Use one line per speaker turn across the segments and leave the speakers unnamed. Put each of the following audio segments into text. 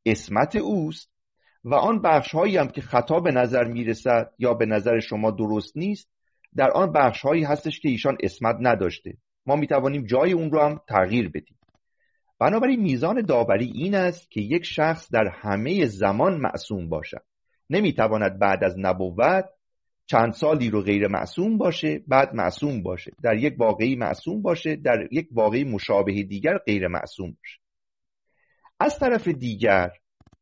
عصمت اوست و آن بخش‌هایی هم که خطا به نظر میرسد یا به نظر شما درست نیست، در آن بخش‌هایی هستش که ایشان عصمت نداشته. ما میتوانیم جای اون رو هم تغییر بدیم. بنابراین میزان داوری این است که یک شخص در همه زمان معصوم باشد. نمیتواند بعد از نبوت چند سالی رو غیر معصوم باشه، بعد معصوم باشه، در یک واقعی معصوم باشه، در یک واقعی مشابه دیگر غیر معصوم باشه. از طرف دیگر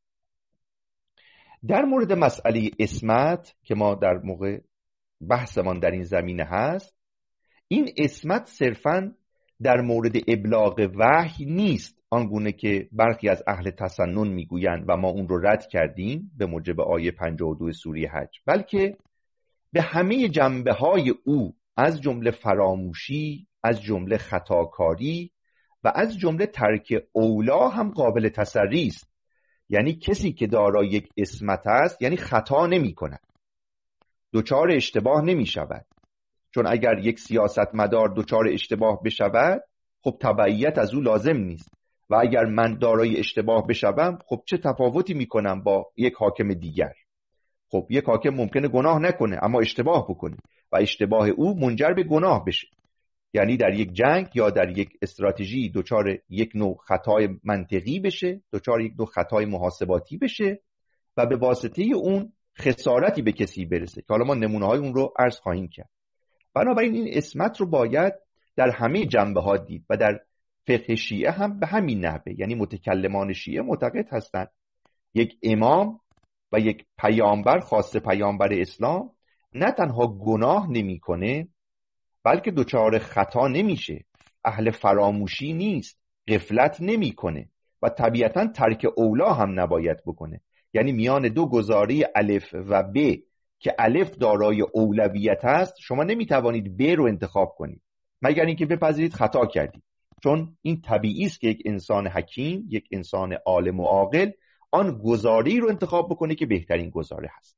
در مورد مسئله عصمت که ما در موقع بحثمان در این زمینه هست، این عصمت صرفاً در مورد ابلاغ وحی نیست آنگونه که برخی از اهل تسنن میگویند و ما اون رو رد کردیم به موجب آیه 52 سوره حج، بلکه به همه جنبه‌های او، از جمله فراموشی، از جمله خطاکاری و از جمله ترک اولا هم قابل تسری است. یعنی کسی که دارای یک عصمت است یعنی خطا نمی کند، دچار اشتباه نمی شود. چون اگر یک سیاستمدار دچار اشتباه بشود، خب تبعیت از او لازم نیست، و اگر من دارای اشتباه بشوم، خب چه تفاوتی می کنم با یک حاکم دیگر؟ خب یک حاکم ممکنه گناه نکنه اما اشتباه بکنه و اشتباه او منجر به گناه بشه. یعنی در یک جنگ یا در یک استراتژی دچار یک نوع خطای منطقی بشه، دچار یک نوع خطای محاسباتی بشه و به واسطه اون خسارتی به کسی برسه که حالا ما نمونه‌های اون رو عرض خواهیم کرد. بنابراین این عصمت رو باید در همه جنبه‌ها دید و در فقه شیعه هم به همین نحوه. یعنی متکلمان شیعه معتقد هستند یک امام و یک پیامبر، خاصه پیامبر اسلام، نه تنها گناه نمی‌کنه بلکه دچار خطا نمیشه، اهل فراموشی نیست، غفلت نمی‌کنه و طبیعتاً ترک اولا هم نباید بکنه. یعنی میان دو گزاره الف و ب که الف دارای اولویت است، شما نمیتوانید ب رو انتخاب کنید مگر اینکه بپذیرید خطا کردید، چون این طبیعی است که یک انسان حکیم، یک انسان عالم و عاقل آن گزاره‌ای رو انتخاب بکنه که بهترین گزاره هست.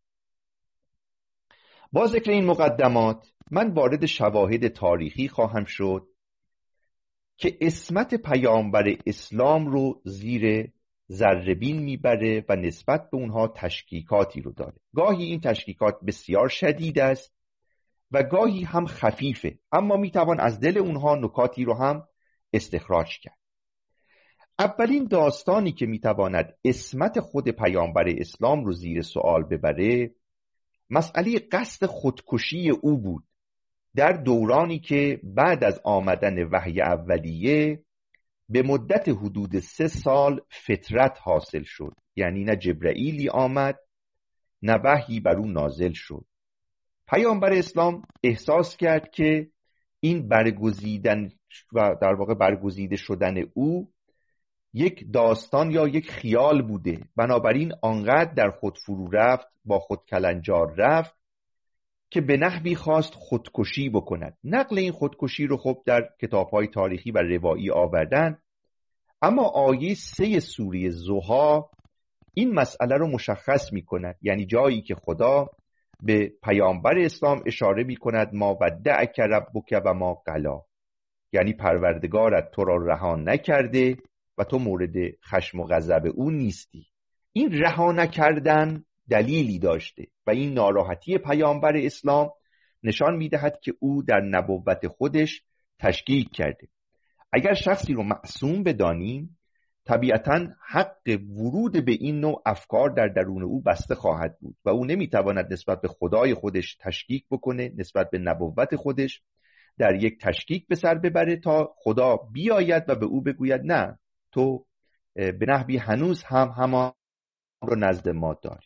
با ذکر این مقدمات من وارد شواهد تاریخی خواهم شد که عصمت پیامبر اسلام رو زیر ذره‌بین میبره و نسبت به اونها تشکیکاتی رو داره. گاهی این تشکیکات بسیار شدید است و گاهی هم خفیفه، اما میتوان از دل اونها نکاتی رو هم استخراج کرد. اولین داستانی که میتواند عصمت خود پیامبر اسلام رو زیر سوال ببره، مسئله قصد خودکشی او بود در دورانی که بعد از آمدن وحی اولیه به مدت حدود 3 سال فترت حاصل شد. یعنی نه جبرئیلی آمد نه وحی بر او نازل شد. پیامبر اسلام احساس کرد که این برگزیدن و در واقع برگزیده شدن او یک داستان یا یک خیال بوده، بنابراین آنقدر در خود فرو رفت، با خود کلنجار رفت که به نحوی خواست خودکشی بکند. نقل این خودکشی رو خب در کتاب‌های تاریخی و روایی آوردن، اما آیه 3 سوره ضحی این مسئله رو مشخص می‌کند. یعنی جایی که خدا به پیامبر اسلام اشاره می‌کند ما ودعک ربک و ما قلا، یعنی پروردگارت تو را رها نکرده و تو مورد خشم و غضب او نیستی. این رها نکردن دلیلی داشته و این ناراحتی پیامبر اسلام نشان می‌دهد که او در نبوت خودش تشکیک کرده. اگر شخصی رو معصوم بدانیم، طبیعتاً حق ورود به این نوع افکار در درون او بسته خواهد بود و او نمیتواند نسبت به خدای خودش تشکیک بکنه، نسبت به نبوت خودش در یک تشکیک به سر ببره تا خدا بیاید و به او بگوید نه، تو به نحوی هنوز هم همان رو نزد ما داری.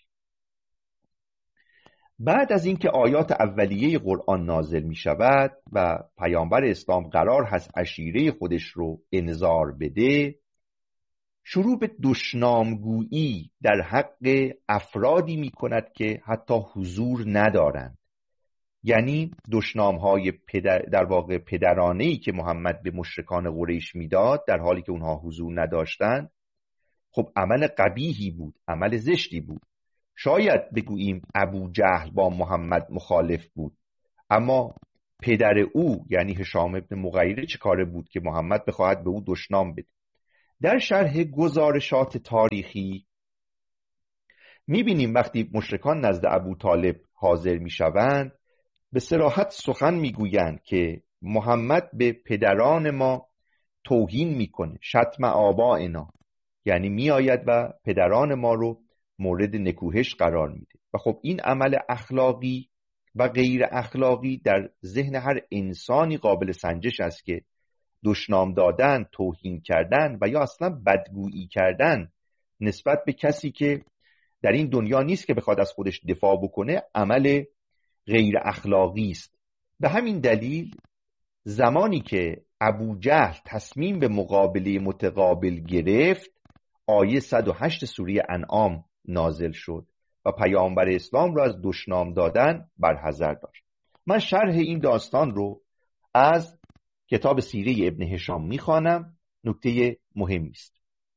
بعد از اینکه آیات اولیه قرآن نازل می شود و پیامبر اسلام قرار هست عشیره خودش رو انذار بده، شروع به دشنامگویی در حق افرادی می کند که حتی حضور ندارند. یعنی دشنامهای در واقع پدرانه‌ای که محمد به مشرکان قریش میداد در حالی که اونها حضور نداشتند، خب عمل قبیحی بود، عمل زشتی بود. شاید بگوییم ابو جهل با محمد مخالف بود، اما پدر او یعنی هشام ابن مغیره چه کاره بود که محمد بخواهد به او دشنام بده؟ در شرح گزارشات تاریخی می‌بینیم وقتی مشرکان نزد ابو طالب حاضر می‌شوند به صراحت سخن می‌گویند که محمد به پدران ما توهین می‌کنه، شتم آبائنا، یعنی میآید و پدران ما رو مورد نکوهش قرار میده. و خب این عمل اخلاقی و غیر اخلاقی در ذهن هر انسانی قابل سنجش است که دشنام دادن، توهین کردن و یا اصلا بدگویی کردن نسبت به کسی که در این دنیا نیست که بخواد از خودش دفاع بکنه عمل غیر اخلاقی است. به همین دلیل زمانی که ابو جهل تصمیم به مقابله متقابل گرفت، آیه 108 سوره انعام نازل شد و پیامبر اسلام را از دشنام دادن برحذر داشت. من شرح این داستان رو از کتاب سیره ابن هشام میخوانم، نکته مهمی است.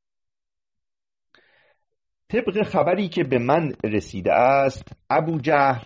طبق خبری که به من رسیده است، ابو جهل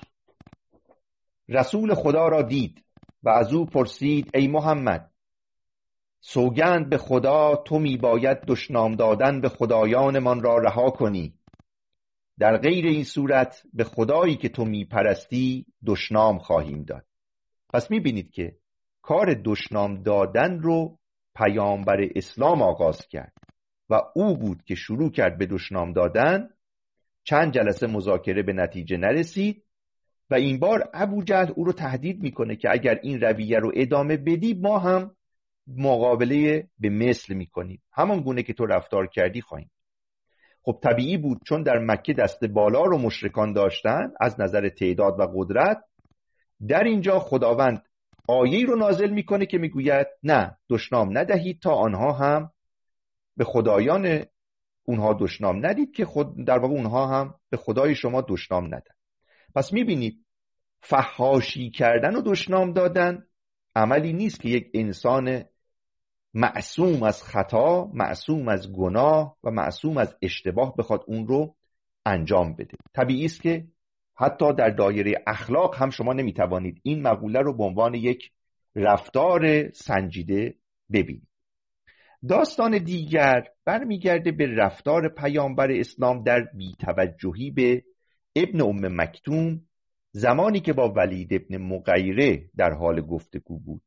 رسول خدا را دید و از او پرسید: ای محمد، سوگند به خدا تو میباید دشنام دادن به خدایانمان را رها کنی، در غیر این صورت به خدایی که تو میپرستی دشنام خواهیم داد. پس میبینید که کار دشنام دادن رو پیامبر اسلام آغاز کرد و او بود که شروع کرد به دشنام دادن. چند جلسه مذاکره به نتیجه نرسید و این بار ابو جهل او رو تهدید میکنه که اگر این رویه رو ادامه بدی ما هم مقابله به مثل میکنیم، همان گونه که تو رفتار کردی خواهیم. خب طبیعی بود، چون در مکه دست بالا رو مشرکان داشتن از نظر تعداد و قدرت. در اینجا خداوند آیه‌ای رو نازل میکنه که میگوید نه، دشنام ندهید تا آنها هم به خدایان اونها دشنام ندید که در واقع اونها هم به خدای شما دشنام ندن. پس میبینید فحاشی کردن و دشنام دادن عملی نیست که یک انسان معصوم از خطا، معصوم از گناه و معصوم از اشتباه بخواد اون رو انجام بده. طبیعی است که حتی در دایره اخلاق هم شما نمیتوانید این مقوله رو به عنوان یک رفتار سنجیده ببینید. داستان دیگر برمیگرده به رفتار پیامبر اسلام در بی‌توجهی به ابن ام مکتوم زمانی که با ولید ابن مغیره در حال گفتگو بود.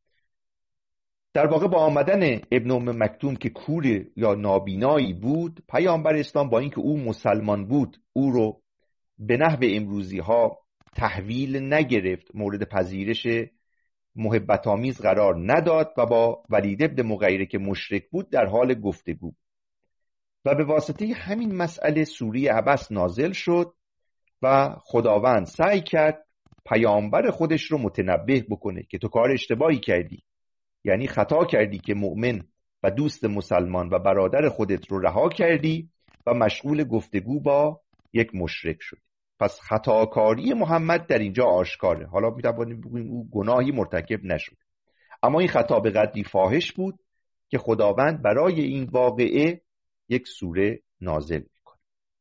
در واقع با آمدن ابن ام مکتوم که کور یا نابینایی بود، پیامبر اسلام با اینکه او مسلمان بود او رو به نحو امروزی ها تحویل نگرفت، مورد پذیرش محبت آمیز قرار نداد و با ولید ابن مغیره که مشرک بود در حال گفتگو و به واسطه همین مسئله سوره عبس نازل شد و خداوند سعی کرد پیامبر خودش رو متنبه بکنه که تو کار اشتباهی کردی، یعنی خطا کردی که مؤمن و دوست مسلمان و برادر خودت رو رها کردی و مشغول گفتگو با یک مشرک شدی. پس خطاکاری محمد در اینجا آشکاره. حالا می‌توانیم بگوییم او گناهی مرتکب نشد، اما این خطا به قدری فاحش بود که خداوند برای این واقعه یک سوره نازل می‌کنه.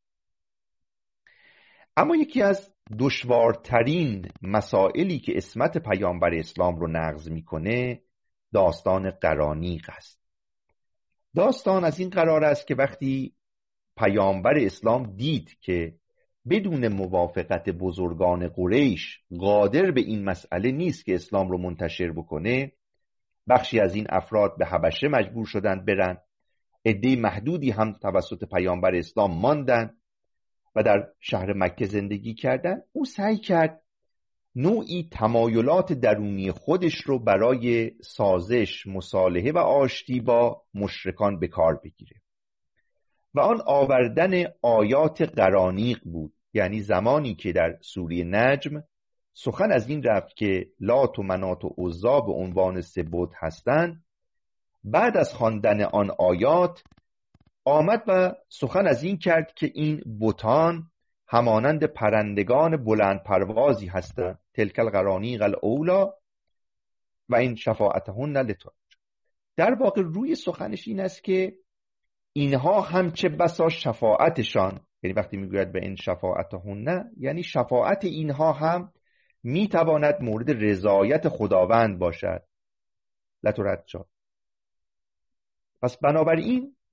اما یکی از دشوارترین مسائلی که عصمت پیامبر اسلام رو نقض می‌کنه داستان قرانیق است. داستان از این قرار است که وقتی پیامبر اسلام دید که بدون موافقت بزرگان قریش قادر به این مسئله نیست که اسلام رو منتشر بکنه، بخشی از این افراد به حبشه مجبور شدند برن، عده محدودی هم توسط پیامبر اسلام ماندن و در شهر مکه زندگی کردن. او سعی کرد نوعی تمایلات درونی خودش رو برای سازش، مصالحه و آشتی با مشرکان به کار بگیره و آن آوردن آیات قرانیق بود. یعنی زمانی که در سوره نجم سخن از این رفت که لات و منات و عزی به عنوان سه بت هستند، بعد از خواندن آن آیات آمد و سخن از این کرد که این بتان همانند پرندگان بلند پروازی هستند، تلک القرانیق الاولی و این شفاعتهن لترج. در واقع روی سخنش این است که اینها هم چه بسا شفاعتشان، یعنی وقتی میگوید به این شفاعتهن یعنی شفاعت اینها هم میتواند مورد رضایت خداوند باشد، لترج. پس بنابراین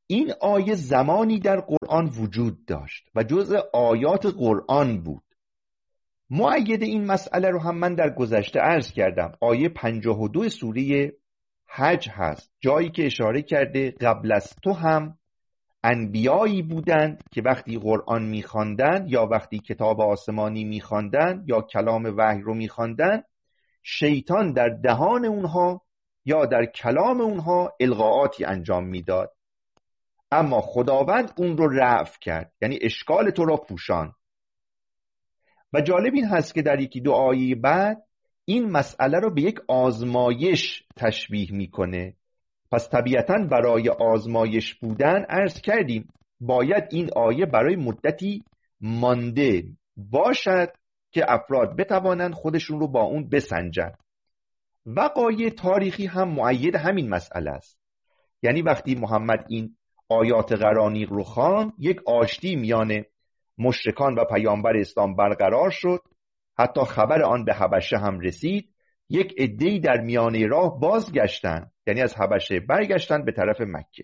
این آیه زمانی در قرآن وجود داشت و جزء آیات قرآن بود. مؤید این مسئله رو هم من در گذشته عرض کردم. آیه 52 سوره حج هست، جایی که اشاره کرده قبل از تو هم انبیایی بودند که وقتی قرآن می‌خواندند یا وقتی کتاب آسمانی می‌خواندند یا کلام وحی رو می‌خواندند، شیطان در دهان اونها یا در کلام اونها القاءاتی انجام میداد، اما خداوند اون رو رفع کرد، یعنی اشکال تو را پوشان. و جالب این هست که در یکی دو آیه بعد این مسئله رو به یک آزمایش تشبیه میکنه. پس طبیعتاً برای آزمایش بودن عرض کردیم باید این آیه برای مدتی مانده باشد که افراد بتوانند خودشون رو با اون بسنجن. وقایع تاریخی هم مؤید همین مسئله است. یعنی وقتی محمد این آیات قرانیق رو خواند، یک آشتی میان مشرکان و پیامبر اسلام برقرار شد، حتی خبر آن به حبشه هم رسید. یک عده‌ای در میانه راه بازگشتند، یعنی از حبشه برگشتند به طرف مکه.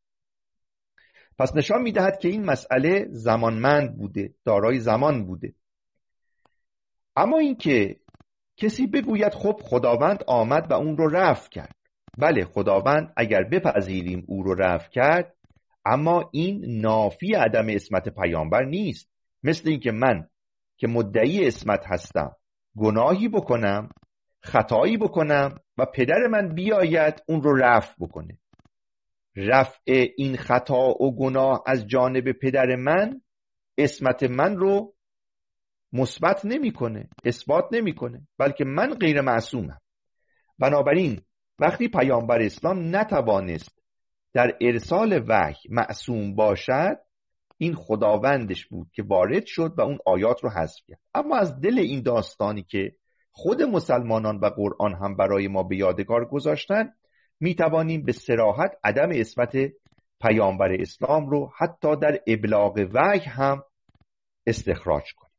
پس نشان میدهد که این مسئله زمانمند بوده، دارای زمان بوده. اما اینکه کسی بگوید خب خداوند آمد و اون رو رفع کرد، بله خداوند اگر بپذیریم او رو رفع کرد، اما این نافی عدم عصمت پیامبر نیست. مثل اینکه من که مدعی عصمت هستم گناهی بکنم، خطایی بکنم و پدر من بیاید اون رو رفع بکنه، رفع این خطا و گناه از جانب پدر من عصمت من رو مثبت نمیکنه، اثبات نمیکنه، بلکه من غیر معصومم. بنابراین وقتی پیامبر اسلام نتوانست در ارسال وحی معصوم باشد، این خداوندش بود که وارد شد و اون آیات رو حذف کرد. اما از دل این داستانی که خود مسلمانان و قرآن هم برای ما به یادگار گذاشتن، میتوانیم به صراحت عدم عصمت پیامبر اسلام رو حتی در ابلاغ وحی هم استخراج کنیم.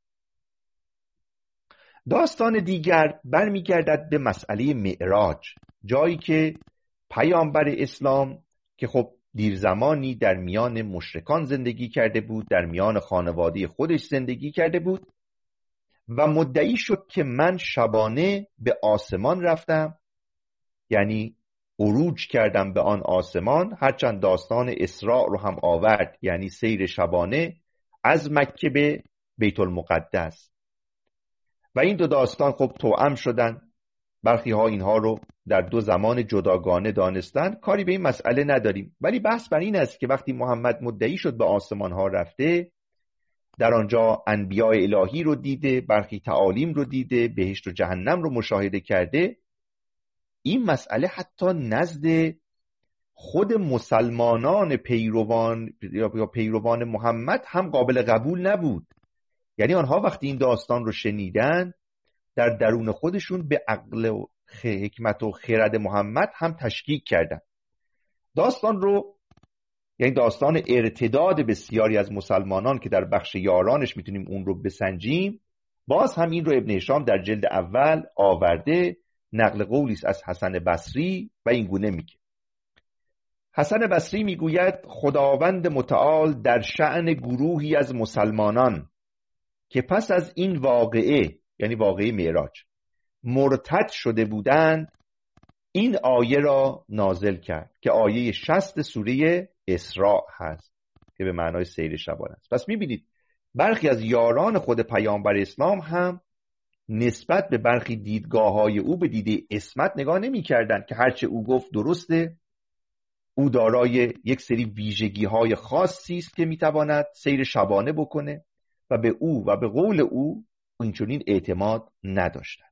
داستان دیگر برمیگردد به مسئله معراج، جایی که پیامبر اسلام که خب دیر زمانی در میان مشرکان زندگی کرده بود، در میان خانواده خودش زندگی کرده بود و مدعی شد که من شبانه به آسمان رفتم، یعنی عروج کردم به آن آسمان. هرچند داستان اسراء رو هم آورد، یعنی سیر شبانه از مکه به بیت المقدس، و این دو داستان خب توأم شدن. برخی ها اینها رو در دو زمان جداگانه دانستن، کاری به این مسئله نداریم. ولی بحث بر این است که وقتی محمد مدعی شد به آسمان ها رفته، در آنجا انبیاء الهی رو دیده، برخی تعالیم رو دیده، بهشت و جهنم رو مشاهده کرده، این مسئله حتی نزد خود مسلمانان پیروان محمد هم قابل قبول نبود. یعنی آنها وقتی این داستان رو شنیدن، در درون خودشون به عقل و حکمت و خرد محمد هم تشکیک کردن. داستان رو، یعنی داستان ارتداد بسیاری از مسلمانان که در بخش یارانش میتونیم اون رو بسنجیم، باز هم این رو ابن هشام در جلد اول آورده. نقل قولی است از حسن بصری و این گونه میگه. حسن بصری میگوید خداوند متعال در شأن گروهی از مسلمانان که پس از این واقعه، یعنی واقعه معراج، مرتد شده بودند، این آیه را نازل کرد که آیه 60 سوره اسراء هست که به معنای سیر شبانه است. پس میبینید برخی از یاران خود پیامبر اسلام هم نسبت به برخی دیدگاه‌های او به دیده عصمت نگاه نمی‌کردند که هرچه او گفت درسته، او دارای یک سری ویژگی‌های خاصی است که می‌تواند سیر شبانه بکنه و به او و به قول او اینچنین اعتماد نداشتند.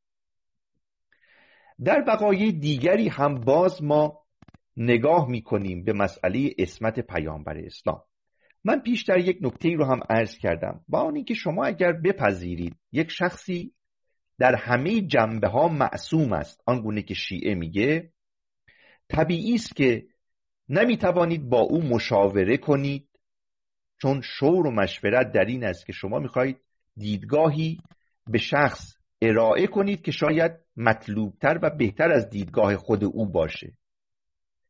در وقایع دیگری هم باز ما نگاه می‌کنیم به مسئله عصمت پیامبر اسلام. من پیشتر یک نکته رو هم عرض کردم، با آن اینکه شما اگر بپذیرید یک شخصی در همه جنبه‌ها معصوم است، آنگونه که شیعه میگه، طبیعی است که نمیتوانید با او مشاوره کنید، چون شور و مشورت در این است که شما میخواهید دیدگاهی به شخص ارائه کنید که شاید مطلوبتر و بهتر از دیدگاه خود او باشه.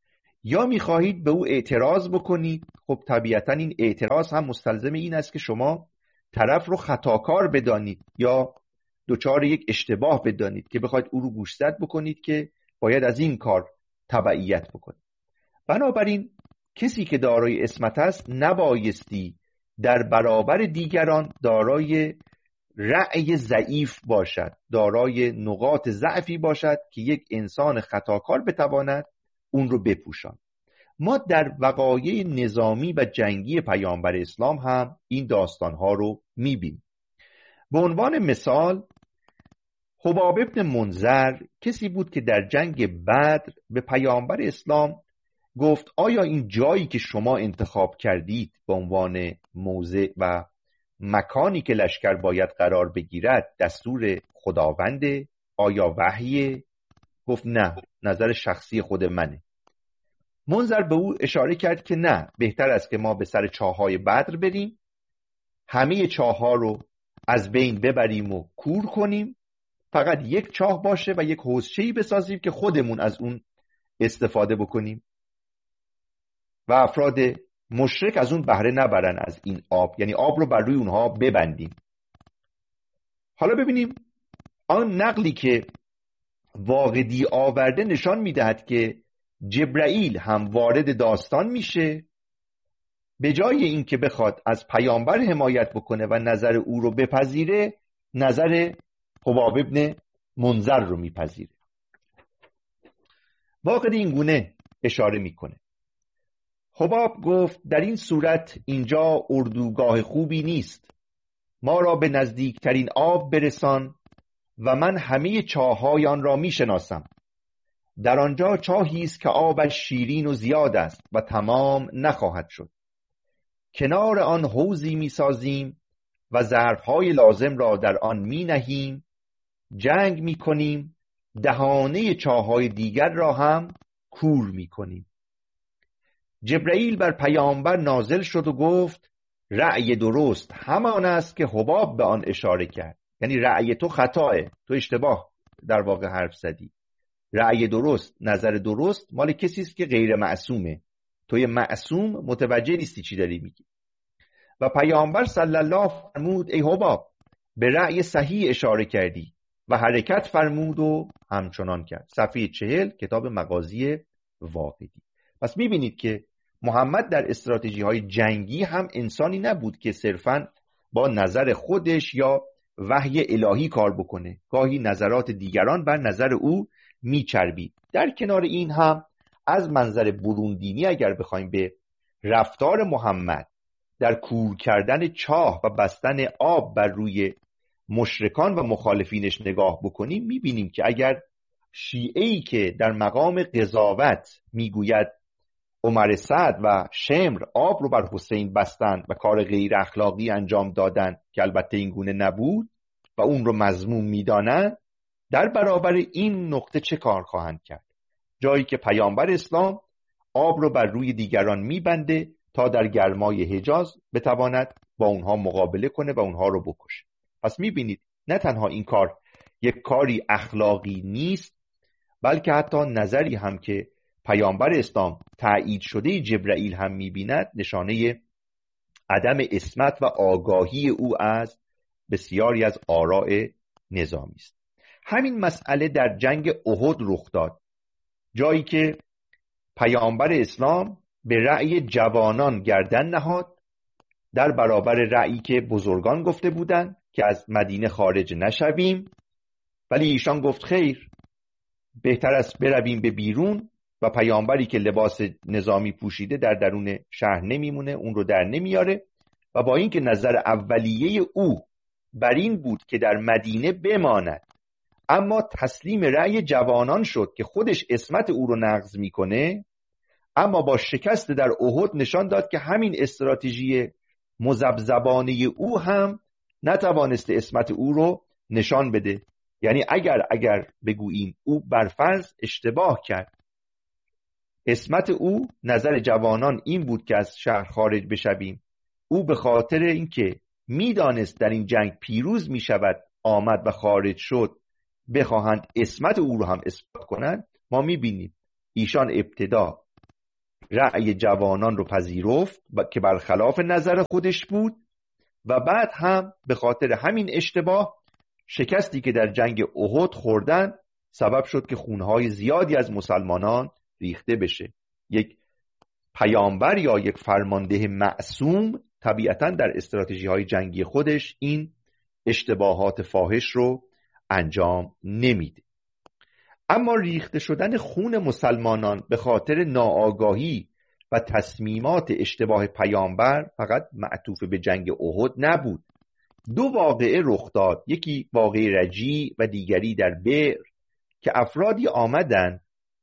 یا میخواهید به او اعتراض بکنید. خب طبیعتا این اعتراض هم مستلزم این است که شما طرف رو خطاکار بدانید یا دچار یک اشتباه بدانید که بخواید او رو گوشزد بکنید که باید از این کار تبعیت بکنید. بنابراین کسی که دارای عصمت است نبایستی در برابر دیگران دارای رأی ضعیف باشد، دارای نقاط ضعفی باشد که یک انسان خطاکار بتواند اون رو بپوشاند. ما در وقایع نظامی و جنگی پیامبر اسلام هم این داستانها رو میبینیم. به عنوان مثال حباب ابن منذر کسی بود که در جنگ بدر به پیامبر اسلام گفت آیا این جایی که شما انتخاب کردید به عنوان موضع و مکانی که لشکر باید قرار بگیرد دستور خداونده؟ آیا وحیه؟ گفت نه، نظر شخصی خود منه. منذر به او اشاره کرد که نه، بهتر است که ما به سر چاه‌های بدر بریم، همه چاه‌ها رو از بین ببریم و کور کنیم، فقط یک چاه باشه و یک حوضچه‌ای بسازیم که خودمون از اون استفاده بکنیم و افراد مشرک از اون بهره نبرن از این آب، یعنی آب رو بر روی اونها ببندیم. حالا ببینیم آن نقلی که واقدی آورده نشان میدهد که جبرائیل هم وارد داستان میشه، به جای اینکه بخواد از پیامبر حمایت بکنه و نظر او رو بپذیره، نظر حباب ابن منذر رو میپذیره. واقعی این گونه اشاره میکنه. حباب گفت در این صورت اینجا اردوگاه خوبی نیست، ما را به نزدیکترین آب برسان و من همه چاه‌های آن را میشناسم. در آنجا چاهی است که آبش شیرین و زیاد است و تمام نخواهد شد. کنار آن حوضی میسازیم و ظرف‌های لازم را در آن مینهیم، جنگ میکنیم، دهانه چاه‌های دیگر را هم کور میکنیم. جبرائیل بر پیامبر نازل شد و گفت رأی درست همان است که حباب به آن اشاره کرد، یعنی رأی تو خطاه، تو اشتباه در واقع حرف زدی. رأی درست، نظر درست مال کسی است که غیر معصومه، توی معصوم متوجه نیستی چی داری میگی. و پیامبر صلی الله فرمود ای حباب به رأی صحیح اشاره کردی و حرکت فرمود و همچنان کرد. صفحه 40 کتاب مغازی واقدی. پس میبینید که محمد در استراتژی‌های جنگی هم انسانی نبود که صرفاً با نظر خودش یا وحی الهی کار بکنه، گاهی نظرات دیگران بر نظر او میچربید. در کنار این هم از منظر برون دینی اگر بخوایم به رفتار محمد در کور کردن چاه و بستن آب بر روی مشرکان و مخالفینش نگاه بکنیم، میبینیم که اگر شیعه‌ای که در مقام قضاوت میگوید عمر سعد و شمر آب رو بر حسین بستن و کار غیر اخلاقی انجام دادن که البته این گونه نبود و اون رو مذموم میدانند، در برابر این نقطه چه کار خواهند کرد؟ جایی که پیامبر اسلام آب رو بر روی دیگران میبنده تا در گرمای حجاز بتواند با اونها مقابله کنه و اونها رو بکشه. پس میبینید نه تنها این کار یک کاری اخلاقی نیست، بلکه حتی نظری هم که پیامبر اسلام تأیید شده جبرائیل هم میبیند نشانه عدم عصمت و آگاهی او از بسیاری از آراء نظامی است. همین مسئله در جنگ احد رخ داد، جایی که پیامبر اسلام به رأی جوانان گردن نهاد در برابر رأیی که بزرگان گفته بودند که از مدینه خارج نشویم، ولی ایشان گفت خیر، بهتر است برویم به بیرون و پیامبری که لباس نظامی پوشیده در درون شهر نمیمونه، اون رو در نمیاره و با اینکه نظر اولیه او بر این بود که در مدینه بماند، اما تسلیم رأی جوانان شد که خودش عصمت او رو نقض میکنه، اما با شکست در احد نشان داد که همین استراتژی مذبذبانه او هم نتوانسته عصمت او رو نشان بده. یعنی اگر بگوییم او برفرض اشتباه کرد، عصمت او نظر جوانان این بود که از شهر خارج بشویم، او به خاطر اینکه میدانست در این جنگ پیروز میشود آمد و خارج شد، بخواهند عصمت او رو هم اثبات کنند. ما میبینیم ایشان ابتدا رأی جوانان رو پذیرفت که برخلاف نظر خودش بود و بعد هم به خاطر همین اشتباه شکستی که در جنگ احد خوردن سبب شد که خونهای زیادی از مسلمانان ریخته بشه. یک پیامبر یا یک فرمانده معصوم طبیعتاً در استراتژی‌های جنگی خودش این اشتباهات فاحش رو انجام نمیده. اما ریخته شدن خون مسلمانان به خاطر ناآگاهی و تصمیمات اشتباه پیامبر فقط معطوف به جنگ احد نبود. دو واقعه رخ داد، یکی واقعه رجیع و دیگری در بئر، که افرادی آمدند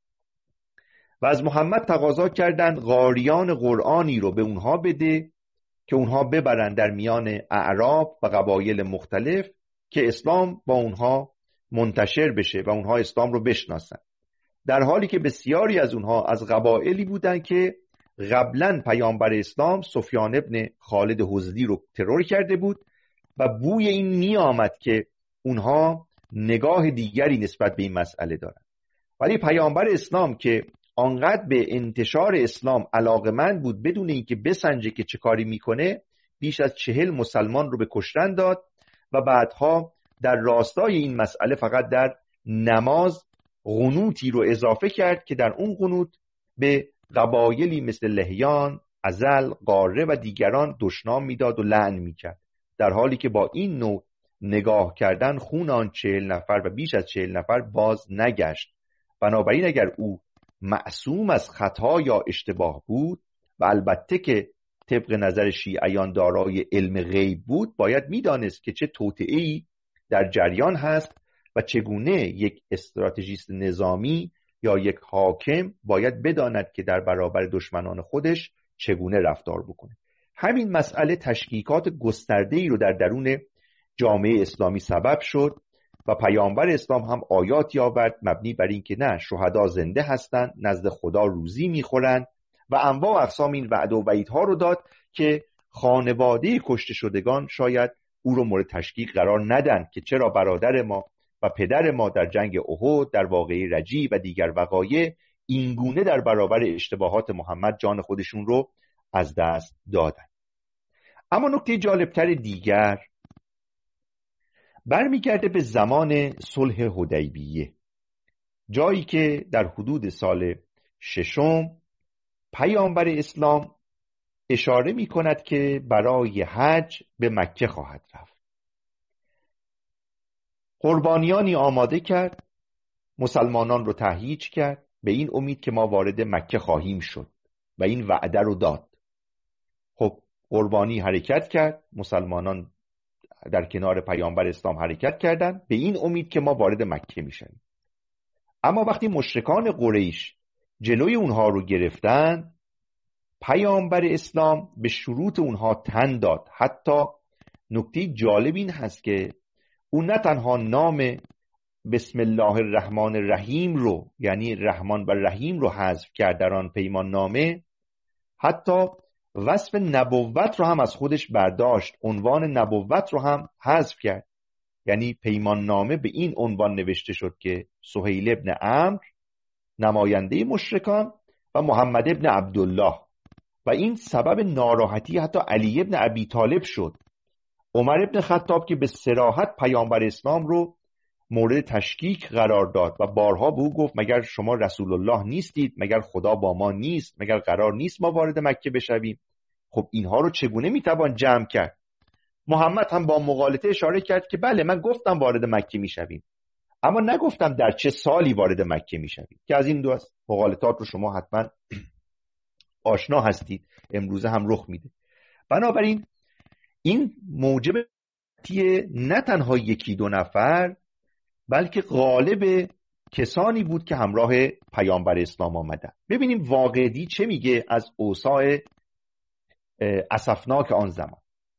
و از محمد تقاضا کردند قاریان قرآنی رو به اونها بده که اونها ببرند در میان اعراب و قبایل مختلف که اسلام با اونها منتشر بشه و اونها اسلام رو بشناسن، در حالی که بسیاری از اونها از قبایلی بودند که قبلا پیامبر اسلام سفیان ابن خالد حضلی رو ترور کرده بود و بوی این می آمد که اونها نگاه دیگری نسبت به این مسئله دارن. ولی پیامبر اسلام که آنقدر به انتشار اسلام علاقمند بود بدون اینکه بسنجه که چه کاری میکنه، بیش از 40 مسلمان رو به کشتن داد و بعدها در راستای این مسئله فقط در نماز قنوتی رو اضافه کرد که در اون قنوت به قبایلی مثل لحیان، ازل، قاره و دیگران دشنام میداد و لعن میکرد، در حالی که با این نوع نگاه کردن خون آن 40 نفر و بیش از 40 نفر باز نگشت. بنابراین اگر او معصوم از خطا یا اشتباه بود و البته که طبق نظر شیعیان دارای علم غیب بود، باید میدانست که چه توطئه‌ای در جریان هست و چگونه یک استراتژیست نظامی یا یک حاکم باید بداند که در برابر دشمنان خودش چگونه رفتار بکنه. همین مسئله تشکیکات گسترده‌ای رو در درون جامعه اسلامی سبب شد و پیامبر اسلام هم آیاتی آورد مبنی بر این که نه، شهدا زنده هستند، نزد خدا روزی میخورند و انواع و اقسام این وعده و وعیدها رو داد که خانواده کشته شدگان شاید او رو مورد تشکیک قرار ندن که چرا برادر ما و پدر ما در جنگ احد، در واقعه رجیع و دیگر وقایع اینگونه در برابر اشتباهات محمد جان خودشون رو از دست دادن. اما نکته جالبتر دیگر برمیگرده به زمان صلح حدیبیه، جایی که در حدود سال 6 پیامبر اسلام اشاره می کند که برای حج به مکه خواهد رفت. قربانیانی آماده کرد، مسلمانان رو تهییج کرد به این امید که ما وارد مکه خواهیم شد و این وعده رو داد. خب قربانی حرکت کرد، مسلمانان در کنار پیامبر اسلام حرکت کردند به این امید که ما وارد مکه میشیم. اما وقتی مشرکان قریش جلوی اونها رو گرفتن، پیامبر اسلام به شروط اونها تن داد. حتی نکته جالب این هست که اون نه تنها نام بسم الله الرحمن الرحیم رو، یعنی رحمان و رحیم رو حذف کرد در آن پیمان نامه، حتی وصف نبوت رو هم از خودش برداشت، عنوان نبوت رو هم حذف کرد. یعنی پیمان نامه به این عنوان نوشته شد که سهیل ابن عمرو نماینده مشرکان و محمد ابن عبدالله، و این سبب ناراحتی حتی علی ابن ابی طالب شد. عمر ابن خطاب که به صراحت پیامبر اسلام رو مورد تشکیک قرار داد و بارها به او گفت مگر شما رسول الله نیستید؟ مگر خدا با ما نیست؟ مگر قرار نیست ما وارد مکه بشویم؟ خب اینها رو چگونه میتوان جمع کرد؟ محمد هم با مغالطه اشاره کرد که بله من گفتم وارد مکه میشویم، اما نگفتم در چه سالی وارد مکه میشویم، که از این دو مغالطات رو شما حتما آشنا هستید، امروزه هم رخ میده. بنابراین این موجب نه تنها یکی دو نفر بلکه غالب کسانی بود که همراه پیامبر اسلام آمدن. ببینیم واقعی چه میگه از اوضاع اسفناک آن زمان.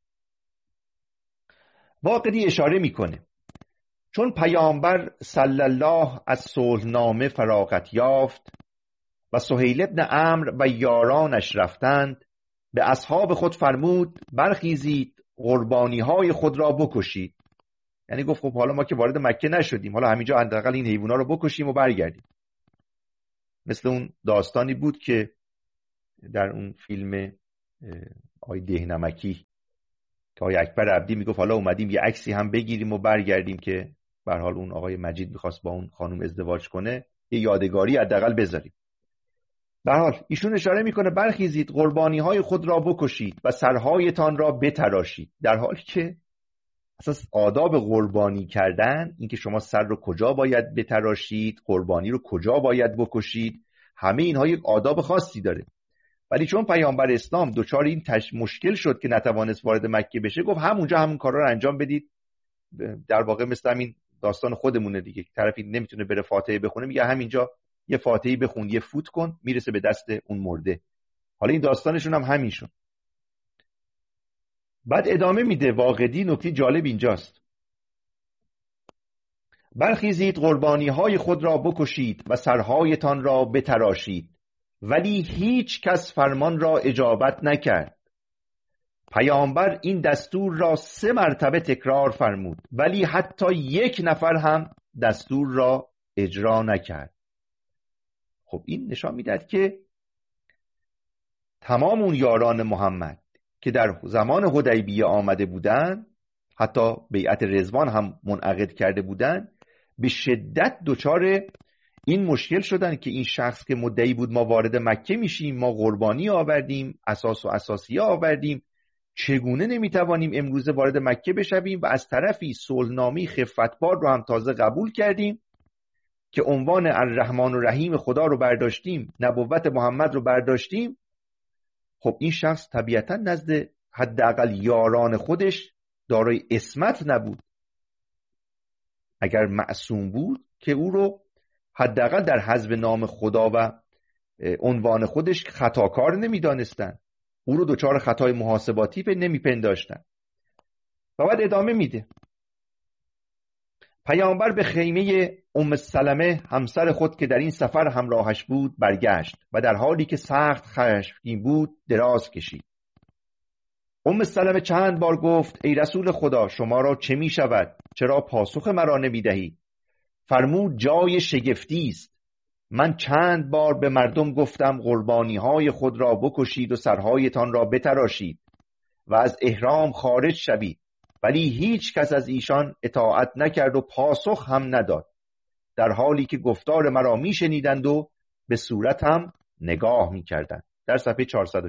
واقعی اشاره میکنه چون پیامبر صلی الله از صلحنامه فراغت یافت و سهیل ابن عمرو و یارانش رفتند، به اصحاب خود فرمود برخیزید قربانی های خود را بکشید. یعنی گفت خب حالا ما که وارد مکه نشدیم، حالا همینجا حداقل این حیونا رو بکشیم و برگردیم. مثل اون داستانی بود که در اون فیلم آقای دهنمکی که آقای اکبر عبدی میگفت حالا اومدیم یه عکسی هم بگیریم و برگردیم، که به هر حال اون آقای مجید میخواست با اون خانم ازدواج کنه، یه یادگاری حداقل بذاریم. به هر حال ایشون اشاره میکنه برخیزید قربانی های خود را بکشید و سرهایتان را بتراشید، در حالی که اساس آداب قربانی کردن این که شما سر رو کجا باید بتراشید، قربانی رو کجا باید بکشید، همه اینها یک آداب خاصی داره. ولی چون پیامبر اسلام دچار این مشکل شد که نتوانست وارد مکه بشه، گفت همونجا همون کارا رو انجام بدید. در واقع مثل همین داستان خودمونه دیگه، طرفی نمیتونه بره فاتحه بخونه، میگه همینجا یه فاتحه بخون، یه فوت کن، میرسه به دست اون مرده. حالا این داستانشون هم همین شد. بعد ادامه میده واقعی، نکته جالب اینجاست: برخیزید قربانی های خود را بکشید و سرهایتان را بتراشید، ولی هیچ کس فرمان را اجابت نکرد. پیامبر این دستور را 3 مرتبه تکرار فرمود، ولی حتی 1 نفر هم دستور را اجرا نکرد. خب این نشان میدهد که تمام اون یاران محمد که در زمان حدیبیه آمده بودند، حتی بیعت رضوان هم منعقد کرده بودند، به شدت دچار این مشکل شدن که این شخص که مدعی بود ما وارد مکه میشیم، ما قربانی آوردیم، اساس و اساسیه آوردیم، چگونه نمیتوانیم امروزه وارد مکه بشویم و از طرفی صلحنامه خفتبار رو هم تازه قبول کردیم که عنوان الرحمن الرحیم خدا رو برداشتیم، نبوت محمد رو برداشتیم. خب این شخص طبیعتا نزد حداقل یاران خودش دارای عصمت نبود. اگر معصوم بود که او رو حداقل در حذف نام خدا و عنوان خودش خطاکار نمیدانستن، او رو دچار خطای محاسباتی نمیپنداشتن. و بعد ادامه میده: پیامبر به خیمه ام سلمه همسر خود که در این سفر همراهش بود برگشت و در حالی که سخت خشمگین بود دراز کشید. ام سلمه چند بار گفت ای رسول خدا، شما را چه می شود؟ چرا پاسخ مرا نمی دهید؟ فرمود جای شگفتی است. من چند بار به مردم گفتم قربانی های خود را بکشید و سرهایتان را بتراشید و از احرام خارج شوید، ولی هیچ کس از ایشان اطاعت نکرد و پاسخ هم نداد، در حالی که گفتار مرا می شنیدند و به صورتم نگاه می کردند. در صفحه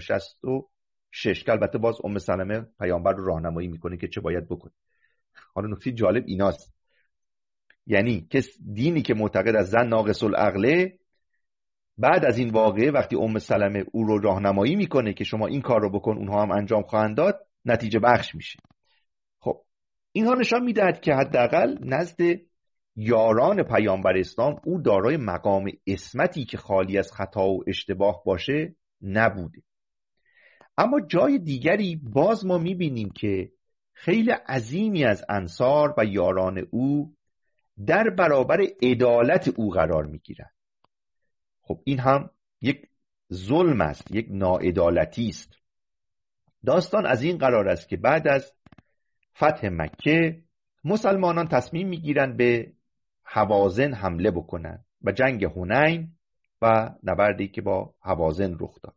466. که البته باز ام سلمه پیامبر رو راهنمایی میکنه که چه باید بکنه. حالا نکته جالب ایناست، یعنی که دینی که معتقد از زن ناقص العقله، بعد از این واقعه وقتی ام سلمه او رو راهنمایی میکنه که شما این کار رو بکن، اونها هم انجام خواهند داد، نتیجه بخش میشه. خب اینها نشان میدهد که حداقل نزد یاران پیامبر اسلام او دارای مقام عصمتی که خالی از خطا و اشتباه باشه نبوده. اما جای دیگری باز ما میبینیم که خیلی عظیمی از انصار و یاران او در برابر عدالت او قرار میگیرند. خب این هم یک ظلم است، یک ناعدالتی است. داستان از این قرار است که بعد از فتح مکه مسلمانان تصمیم میگیرند به هوازن حمله بکنند و جنگ حنین و نبردی که با هوازن رخ داد.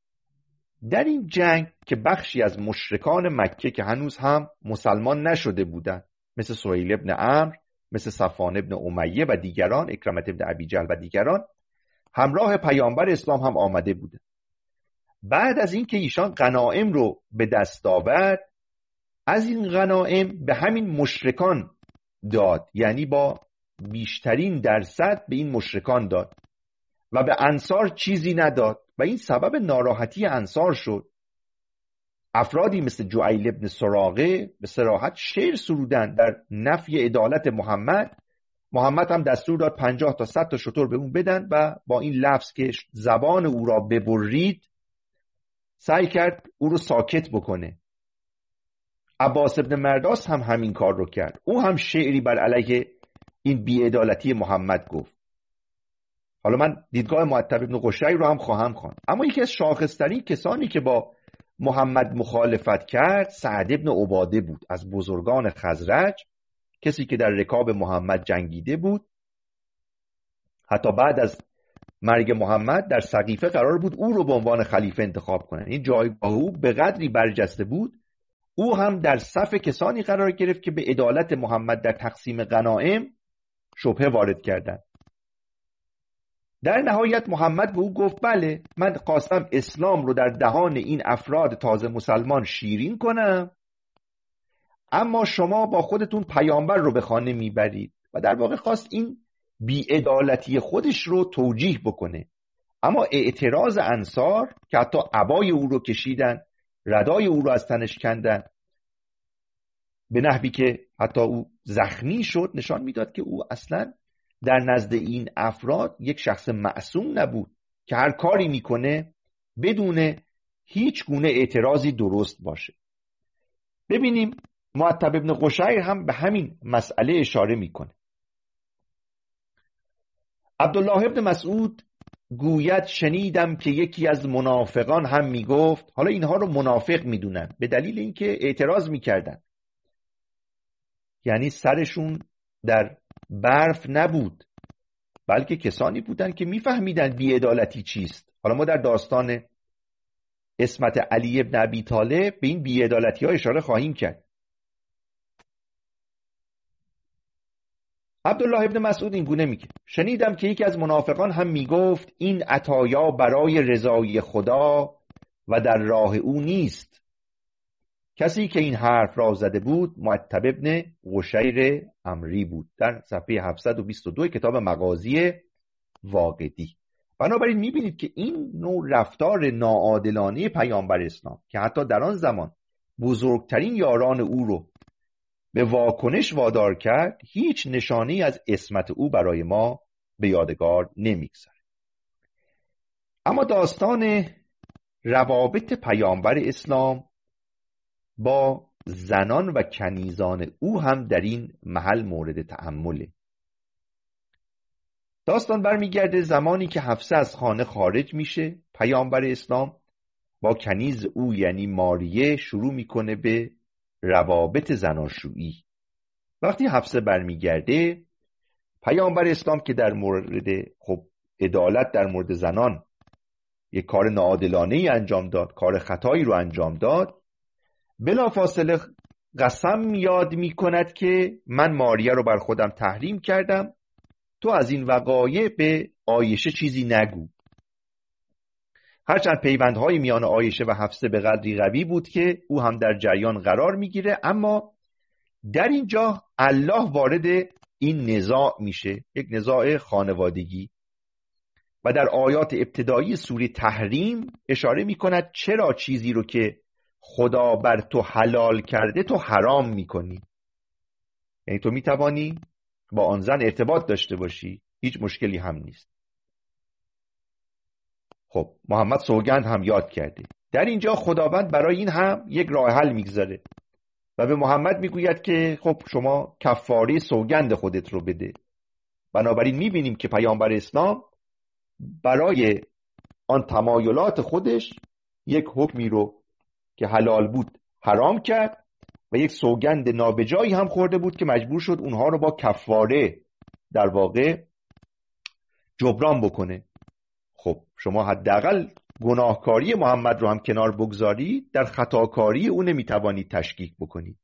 در این جنگ که بخشی از مشرکان مکه که هنوز هم مسلمان نشده بودند، مثل سهیل ابن عمرو، مثل صفوان ابن امیه و دیگران، اکرمه ابن ابی جهل و دیگران، همراه پیامبر اسلام هم آمده بودند. بعد از اینکه ایشان غنایم رو به دست آورد، از این غنایم به همین مشرکان داد، یعنی با بیشترین درصد به این مشرکان داد و به انصار چیزی نداد و این سبب ناراحتی انصار شد. افرادی مثل جعیل ابن سراقه به صراحت شعر سرودن در نفی عدالت محمد. محمد هم دستور داد 50 تا 100 تا شتر به اون بدن و با این لفظ که زبان او را ببرید سعی کرد او رو ساکت بکنه. عباس ابن مرداس هم همین کار رو کرد. او هم شعری بر علیه این بی‌عدالتی محمد گفت. حالا من دیدگاه معتب ابن قشیر رو هم خواهم خواند. اما یکی از شاخص‌ترین کسانی که با محمد مخالفت کرد سعد ابن عباده بود، از بزرگان خزرج، کسی که در رکاب محمد جنگیده بود. حتی بعد از مرگ محمد در سقیفه قرار بود او رو به عنوان خلیفه انتخاب کنن. این جایگاه او به قدری برجسته بود، او هم در صف کسانی قرار گرفت که به عدالت محمد در تقسیم غنایم شبهه وارد کردند. در نهایت محمد به او گفت بله، من خواستم اسلام رو در دهان این افراد تازه مسلمان شیرین کنم، اما شما با خودتون پیامبر رو به خانه میبرید. و در واقع خواست این بی‌عدالتی خودش رو توجیه بکنه. اما اعتراض انصار که حتی عبای او رو کشیدن، ردای او رو از تنش کندن، به نحوی که حتی او زخمی شد، نشان میداد که او اصلا در نزد این افراد یک شخص معصوم نبود که هر کاری میکنه بدون هیچ گونه اعتراضی درست باشه. ببینیم معتب ابن قشیر هم به همین مسئله اشاره میکنه. عبدالله ابن مسعود گوید شنیدم که یکی از منافقان هم میگفت، حالا اینها رو منافق میدونن به دلیل اینکه اعتراض میکردن، یعنی سرشون در برف نبود، بلکه کسانی بودن که میفهمیدن بی‌عدالتی چیست. حالا ما در داستان عصمت علی ابن ابی طالب به این بی‌عدالتی ها اشاره خواهیم کرد. عبدالله ابن مسعود این گونه میگه شنیدم که یکی از منافقان هم میگفت این عطایا برای رضای خدا و در راه او نیست. کسی که این حرف را زده بود معتب ابن قشیر امری بود، در صفحه 722 کتاب مغازی واقدی. بنابراین میبینید که این نوع رفتار ناعادلانه پیامبر اسلام که حتی در آن زمان بزرگترین یاران او رو به واکنش وادار کرد، هیچ نشانه‌ای از عصمت او برای ما به یادگار نمیگذاره. اما داستان روابط پیامبر اسلام با زنان و کنیزان او هم در این محل مورد تأمله. داستان برمیگرده زمانی که حفصه از خانه خارج میشه، پیامبر اسلام با کنیز او یعنی ماریه شروع میکنه به روابط زناشویی. وقتی حفصه برمیگرده، پیامبر اسلام که در مورد عدالت در مورد زنان یک کار ناعادلانه‌ای انجام داد، کار خطایی رو انجام داد، بلافاصله قسم یاد میکند که من ماریه رو بر خودم تحریم کردم، تو از این وقایع به عایشه چیزی نگو. هرچند پیوندهای میان عایشه و حفصه به قدری قوی بود که او هم در جریان قرار میگیره، اما در اینجا الله وارد این نزاع میشه، یک نزاع خانوادگی، و در آیات ابتدایی سوره تحریم اشاره میکند چرا چیزی رو که خدا بر تو حلال کرده تو حرام میکنی. یعنی تو میتوانی با آن زن ارتباط داشته باشی، هیچ مشکلی هم نیست. خب محمد سوگند هم یاد کرده. در اینجا خداوند برای این هم یک راه حل میگذاره و به محمد میگوید که خب شما کفاره سوگند خودت رو بده. بنابراین میبینیم که پیامبر اسلام برای آن تمایلات خودش یک حکمی رو که حلال بود حرام کرد و یک سوگند نابجایی هم خورده بود که مجبور شد اونها رو با کفاره در واقع جبران بکنه. خب شما حداقل گناهکاری محمد رو هم کنار بگذارید، در خطاکاری او نمیتوانید تشکیک بکنید.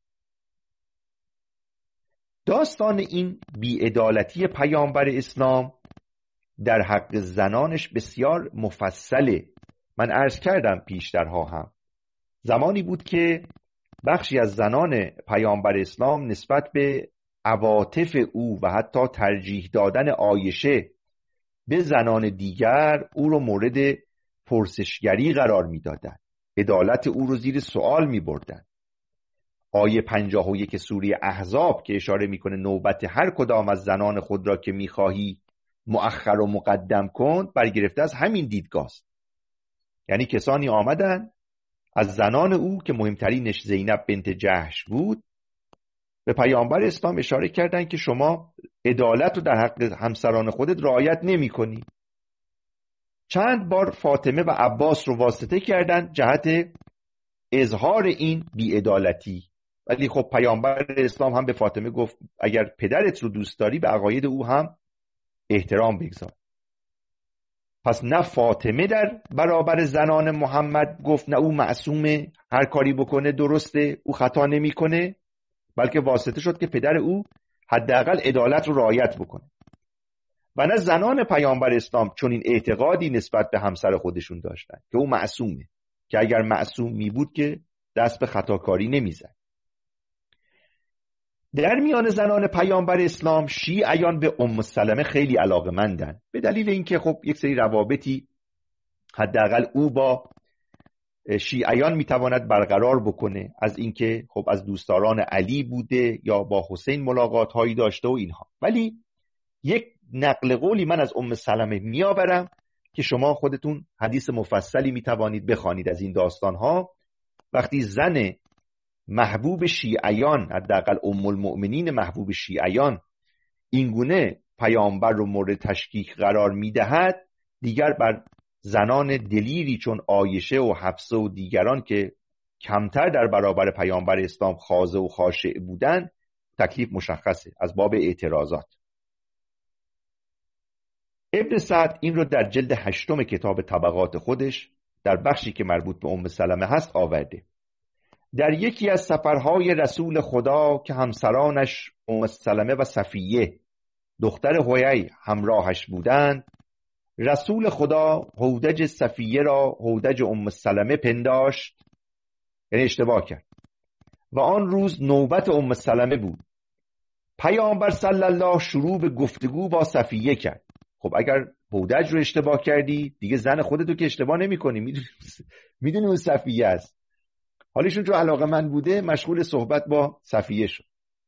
داستان این بی‌عدالتی پیامبر اسلام در حق زنانش بسیار مفصله. من عرض کردم پیشترها هم زمانی بود که بخشی از زنان پیامبر اسلام نسبت به عواطف او و حتی ترجیح دادن عایشه به زنان دیگر او رو مورد پرسشگری قرار میدادند، عدالت او رو زیر سوال میبردند. آیه 51 سوره احزاب که اشاره میکنه نوبت هر کدام از زنان خود را که میخواهی مؤخر و مقدم کن، برگرفته از همین دیدگاه است. یعنی کسانی آمدن از زنان او که مهمترینش زینب بنت جحش بود به پیامبر اسلام اشاره کردند که شما عدالت رو در حق همسران خودت رعایت نمی کنی. چند بار فاطمه و عباس رو واسطه کردند جهت اظهار این بی‌عدالتی، ولی خب پیامبر اسلام هم به فاطمه گفت اگر پدرت رو دوست داری به عقاید او هم احترام بگذار. پس نه فاطمه در برابر زنان محمد گفت نه او معصومه، هر کاری بکنه درسته، او خطا نمیکنه، بلکه واسطه شد که پدر او حداقل عدالت رو رعایت بکنه. و نه زنان پیامبر اسلام چون این اعتقادی نسبت به همسر خودشون داشتن که او معصومه، که اگر معصوم می بود که دست به خطاکاری نمیزد. در میان زنان پیامبر اسلام شیعیان به ام سلمه خیلی علاقه‌مندن، به دلیل اینکه خب یک سری روابطی حداقل او با شیعیان میتواند برقرار بکنه، از اینکه خب از دوستداران علی بوده یا با حسین ملاقات هایی داشته و اینها. ولی یک نقل قولی من از ام سلمه میآورم که شما خودتون حدیث مفصلی میتوانید بخوانید از این داستان ها. وقتی زن محبوب شیعیان، حداقل ام المؤمنین محبوب شیعیان، اینگونه پیامبر رو مورد تشکیک قرار میدهد، دیگر بر زنان دلیری چون عایشه و حفصه و دیگران که کمتر در برابر پیامبر اسلام خاضع و خاشع بودند تکلیف مشخصه از باب اعتراضات. ابن سعد این رو در جلد 8 کتاب طبقات خودش در بخشی که مربوط به ام سلمه هست آورده. در یکی از سفرهای رسول خدا که همسرانش ام سلمه و صفیه دختر حویی همراهش بودند، رسول خدا هودج صفیه را هودج ام سلمه پنداشت، یعنی اشتباه کرد، و آن روز نوبت ام سلمه بود. پیامبر صلی الله شروع به گفتگو با صفیه کرد. خب اگر هودج رو اشتباه کردی دیگه زن خودتو که اشتباه نمی کنی، میدونی اون صفیه است. حالیشون چون علاقه من بوده مشغول صحبت با صفیه شد.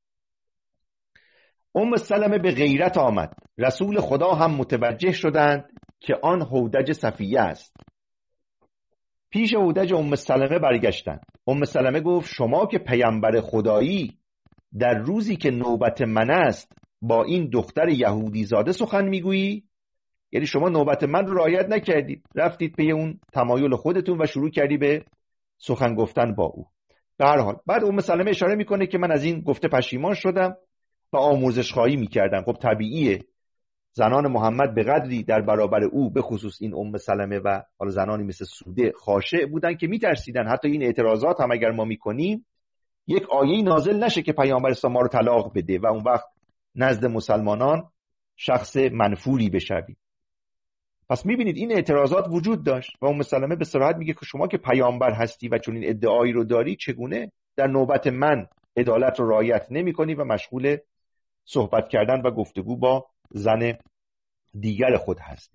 ام سلمه به غیرت آمد. رسول خدا هم متوجه شدند که آن هودج صفیه است. پیش هودج ام سلمه برگشتند. ام سلمه گفت شما که پیامبر خدایی در روزی که نوبت من است با این دختر یهودی زاده سخن میگویی؟ یعنی شما نوبت من رو رعایت نکردید، رفتید پی اون تمایل خودتون و شروع کردی به سخن گفتن با او. به هر حال بعد ام سلمه اشاره میکنه که من از این گفته پشیمان شدم و آمرزش خواهی میکردم. خب طبیعیه، زنان محمد به قدری در برابر او به خصوص این ام سلمه و حالا زنانی مثل سوده خاشع بودن که میترسیدن حتی این اعتراضات هم اگر ما میکنیم یک آیه نازل نشه که پیامبر اسلام ما رو طلاق بده و اون وقت نزد مسلمانان شخص منفوری بشوی. پس میبینید این اعتراضات وجود داشت و ام سلمه به صراحت میگه که شما که پیامبر هستی و چون این ادعایی رو داری، چگونه در نوبت من عدالت رو رعایت نمی‌کنی و مشغول صحبت کردن و گفتگو با زن دیگر خود هستی.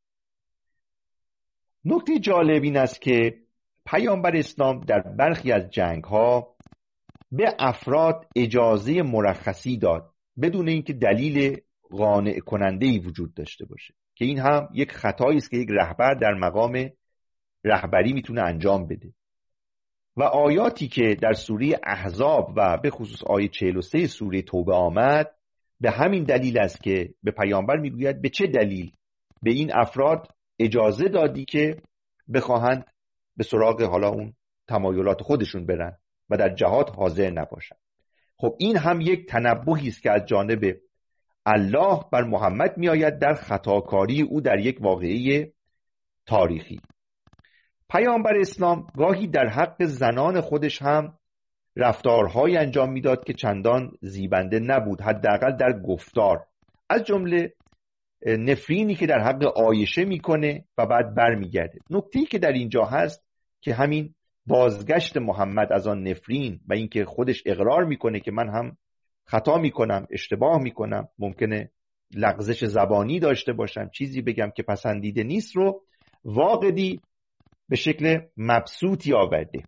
نکته جالب این است که پیامبر اسلام در برخی از جنگ‌ها به افراد اجازه مرخصی داد بدون اینکه دلیل قانع کننده‌ای وجود داشته باشه، که این هم یک خطایی است که یک رهبر در مقام رهبری میتونه انجام بده. و آیاتی که در سوره احزاب و به خصوص آیه 43 سوره توبه آمد به همین دلیل است که به پیامبر میگوید به چه دلیل به این افراد اجازه دادی که بخواهند به سراغ حالا اون تمایلات خودشون برن و در جهاد حاضر نباشن. خب این هم یک تنبهی است که از جانب الله بر محمد می آید در خطاکاری او در یک واقعه تاریخی. پیامبر اسلام گاهی در حق زنان خودش هم رفتارهایی انجام میداد که چندان زیبنده نبود، حداقل در گفتار، از جمله نفرینی که در حق عایشه میکنه و بعد برمیگرده. نکته‌ای که در اینجا هست که همین بازگشت محمد از آن نفرین و اینکه خودش اقرار میکنه که من هم خطا میکنم، اشتباه میکنم، ممکنه لغزش زبانی داشته باشم، چیزی بگم که پسندیده نیست، رو واقعی به شکل مبسوطی آورده.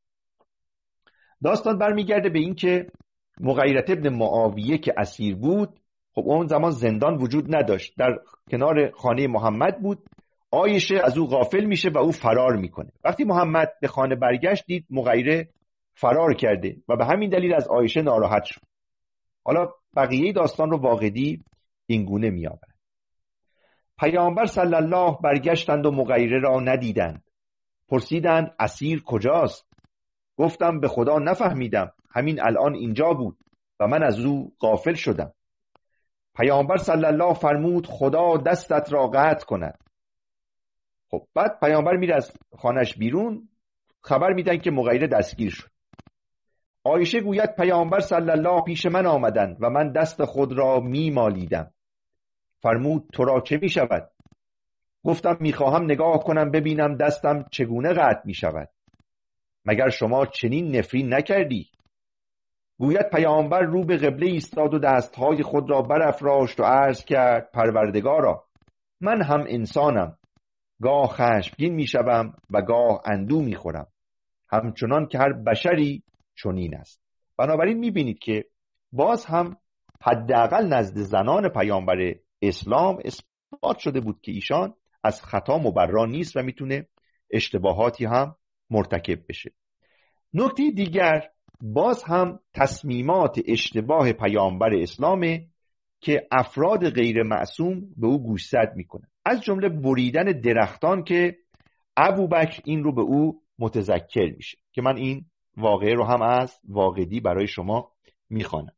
داستان برمیگرده به این که مغیرة ابن معاویه که اسیر بود، خب اون زمان زندان وجود نداشت، در کنار خانه محمد بود. عایشه از او غافل میشه و او فرار میکنه. وقتی محمد به خانه برگشت دید مغیره فرار کرده و به همین دلیل از عایشه ناراحت شد. حالا بقیه داستان رو واقعی اینگونه میآورد. پیامبر صلی الله برگشتند و مغیره را ندیدند. پرسیدند اسیر کجاست؟ گفتم به خدا نفهمیدم، همین الان اینجا بود و من از او غافل شدم. پیامبر صلی الله فرمود خدا دستت را قطع کند. خب بعد پیامبر میره از خانش بیرون، خبر میدن که مغیره دستگیر شد. عایشه گوید پیامبر صلی الله پیش من آمدند و من دست خود را میمالیدم. فرمود تو را چه میشود؟ گفتم میخواهم نگاه کنم ببینم دستم چگونه قطع میشود. مگر شما چنین نفرین نکردی؟ گوید پیامبر رو به قبله ایستاد و دستهای خود را برافراشت و عرض کرد پروردگارا، من هم انسانم، گاه خشمگین میشوم و گاه اندوه میخورم، همچنان که هر بشری چنین است. بنابراین میبینید که باز هم حداقل نزد زنان پیامبر اسلام اثبات شده بود که ایشان از خطا مبرا نیست و میتونه اشتباهاتی هم مرتکب بشه. نکته دیگر باز هم تصمیمات اشتباه پیامبر اسلامه که افراد غیر معصوم به او گوشزد میکنه، از جمله بریدن درختان که ابوبکر این رو به او متذکر میشه که من این واقعه رو هم از واقدی برای شما میخوانم.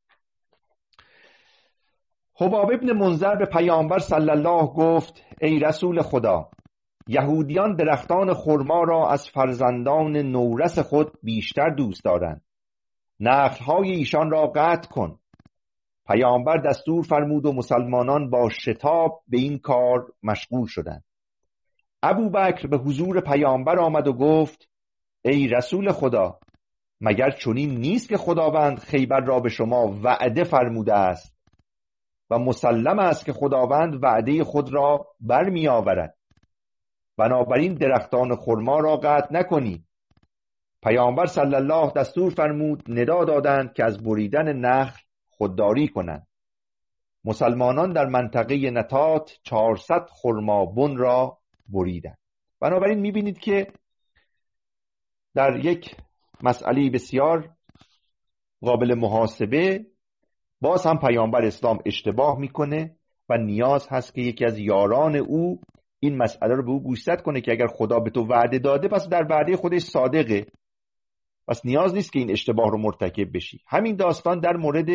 حباب ابن منذر به پیامبر صلی الله گفت ای رسول خدا، یهودیان درختان خرما را از فرزندان نورث خود بیشتر دوست دارند، نخلهای ایشان را قطع کن. پیامبر دستور فرمود و مسلمانان با شتاب به این کار مشغول شدند. ابوبکر به حضور پیامبر آمد و گفت ای رسول خدا، مگر چنین نیست که خداوند خیبر را به شما وعده فرموده است و مسلم است که خداوند وعده خود را برمی آورد، بنابراین درختان خرما را قطع نکنی. پیامبر صلی الله دستور فرمود ندا دادند که از بریدن نخل خودداری کنند. مسلمانان در منطقه نطات 400 خرمابن را بریدند. بنابراین میبینید که در یک مسئله بسیار قابل محاسبه باز هم پیامبر اسلام اشتباه میکنه و نیاز هست که یکی از یاران او این مسئله رو به او گوشزد کنه که اگر خدا به تو وعده داده پس در وعده خودش صادقه، پس نیاز نیست که این اشتباه رو مرتکب بشی. همین داستان در مورد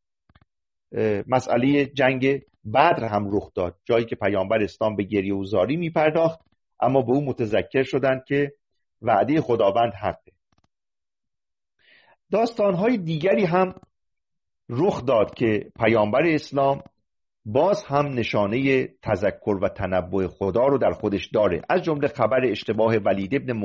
مسئله جنگ بدر هم رخ داد، جایی که پیامبر اسلام به گریه و زاری می پرداخت اما به او متذکر شدند که وعده خداوند حقه. داستانهای دیگری هم رخ داد که پیامبر اسلام باز هم نشانه تذکر و تنبؤ خدا رو در خودش داره، از جمله خبر اشتباه ولید ابن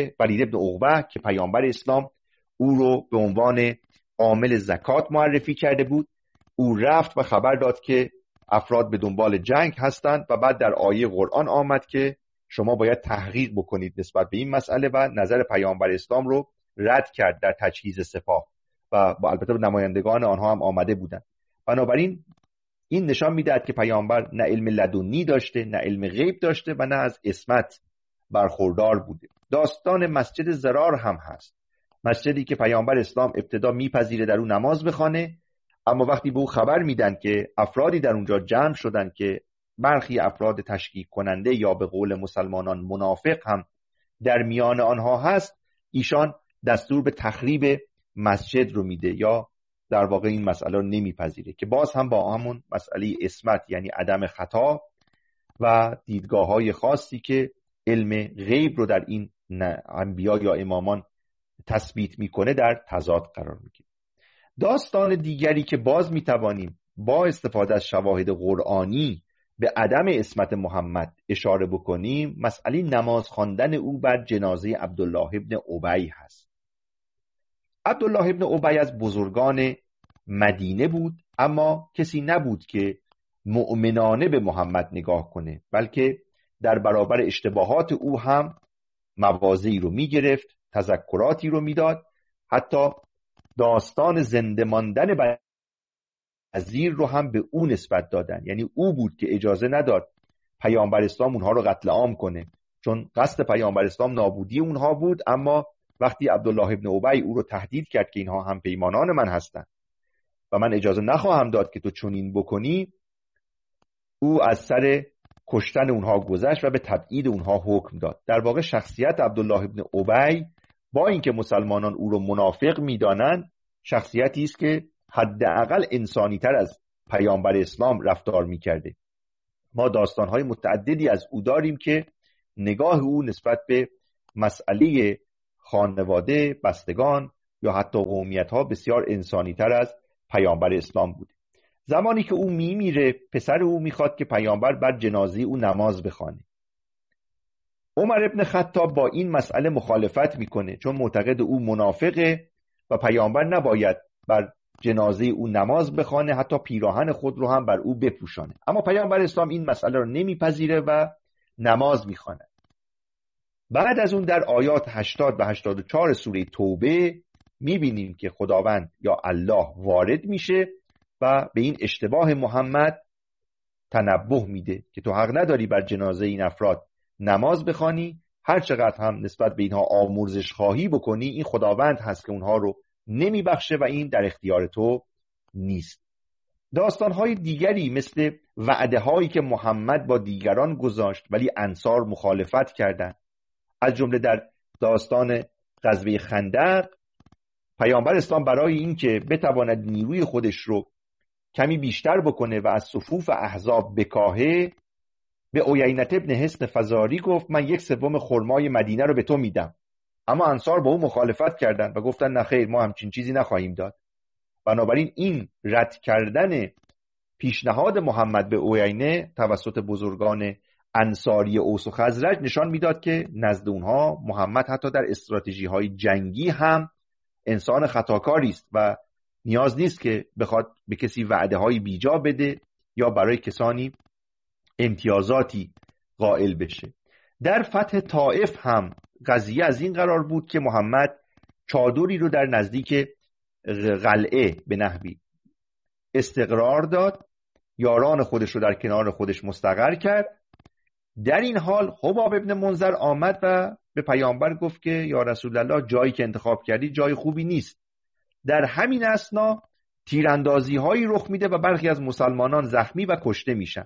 عقبه که پیامبر اسلام او رو به عنوان عامل زکات معرفی کرده بود. او رفت و خبر داد که افراد به دنبال جنگ هستند و بعد در آیه قرآن آمد که شما باید تحقیق بکنید نسبت به این مسئله و نظر پیامبر اسلام رو رد کرد در تجهیز سپاه و با البته نمایندگان آنها هم آمده بودند. بنابراین این نشان میدهد که پیامبر نه علم لدنی داشته، نه علم غیب داشته و نه از عصمت برخوردار بوده. داستان مسجد ضرار هم هست، مسجدی که پیامبر اسلام ابتدا میپذیره در اون نماز بخوانه، اما وقتی به او خبر میدن که افرادی در اونجا جمع شدن که برخی افراد تشکیک کننده یا به قول مسلمانان منافق هم در میان آنها هست، ایشان دستور به تخریب مسجد رو میده یا در واقع این مسئله رو نمیپذیره که باز هم با همون مسئله عصمت یعنی عدم خطا و دیدگاه‌های خاصی که علم غیب رو در این انبیا یا امامان تثبیت میکنه در تضاد قرار میگیره. داستان دیگری که باز میتوانیم با استفاده از شواهد قرآنی به عدم عصمت محمد اشاره بکنیم، مسئله نماز خواندن او بر جنازه عبدالله ابن ابی هست. عبدالله ابن ابی از بزرگان مدینه بود، اما کسی نبود که مؤمنانه به محمد نگاه کنه، بلکه در برابر اشتباهات او هم مواضعی رو میگرفت، تذکراتی رو میداد. حتی داستان زنده ماندن وزیر رو هم به او نسبت دادن، یعنی او بود که اجازه نداد پیامبر اسلام اونها رو قتل عام کنه، چون قصد پیامبر اسلام نابودی اونها بود. اما وقتی عبدالله ابن ابی او رو تهدید کرد که اینها هم پیمانان من هستند و من اجازه نخواهم داد که تو چنین بکنی، او از سر کشتن اونها گذشت و به تبعید اونها حکم داد. در واقع شخصیت عبدالله ابن ابی با اینکه مسلمانان او رو منافق میدانند، شخصیتی است که حداقل انسانی تر از پیامبر اسلام رفتار میکرده. ما داستانهای متعددی از او داریم که نگاه او نسبت به مسئله خانواده، بستگان یا حتی قومیت‌ها بسیار انسانی‌تر از پیامبر اسلام بود. زمانی که او میمیره، پسر او میخواد که پیامبر بر جنازه او نماز بخوانه. عمر ابن خطاب با این مسئله مخالفت میکنه، چون معتقد او منافقه و پیامبر نباید بر جنازه او نماز بخوانه، حتی پیراهن خود رو هم بر او بپوشانه. اما پیامبر اسلام این مسئله رو نمیپذیره و نماز میخوانه. بعد از اون در آیات 80 و 84 سوره توبه میبینیم که خداوند یا الله وارد میشه و به این اشتباه محمد تنبه میده که تو حق نداری بر جنازه این افراد نماز بخوانی، هر چقدر هم نسبت به اینها آمرزش خواهی بکنی، این خداوند هست که اونها رو نمیبخشه و این در اختیار تو نیست. داستانهای دیگری مثل وعده هایی که محمد با دیگران گذاشت ولی انصار مخالفت کردند، از جمله در داستان غزوه خندق پیامبر اسلام برای اینکه بتواند نیروی خودش رو کمی بیشتر بکنه و از صفوف احزاب بکاهه، به عیینة ابن حصن فزاری گفت من 1/3 خرمای مدینه رو به تو میدم. اما انصار با او مخالفت کردند و گفتن نه خیر، ما همچین چیزی نخواهیم داد. بنابراین این رد کردن پیشنهاد محمد به عیینه توسط بزرگان انصاری اوس و خزرج نشان میداد که نزد اونها محمد حتی در استراتژی های جنگی هم انسان خطاکاری است و نیاز نیست که بخواد به کسی وعده های بیجا بده یا برای کسانی امتیازاتی قائل بشه. در فتح طائف هم قضیه از این قرار بود که محمد چادری رو در نزدیک قلعه به نحوی استقرار داد، یاران خودش رو در کنار خودش مستقر کرد. در این حال حباب ابن منذر آمد و به پیامبر گفت که یا رسول الله، جایی که انتخاب کردی جای خوبی نیست. در همین اثنا تیراندازی هایی رخ میده و برخی از مسلمانان زخمی و کشته میشن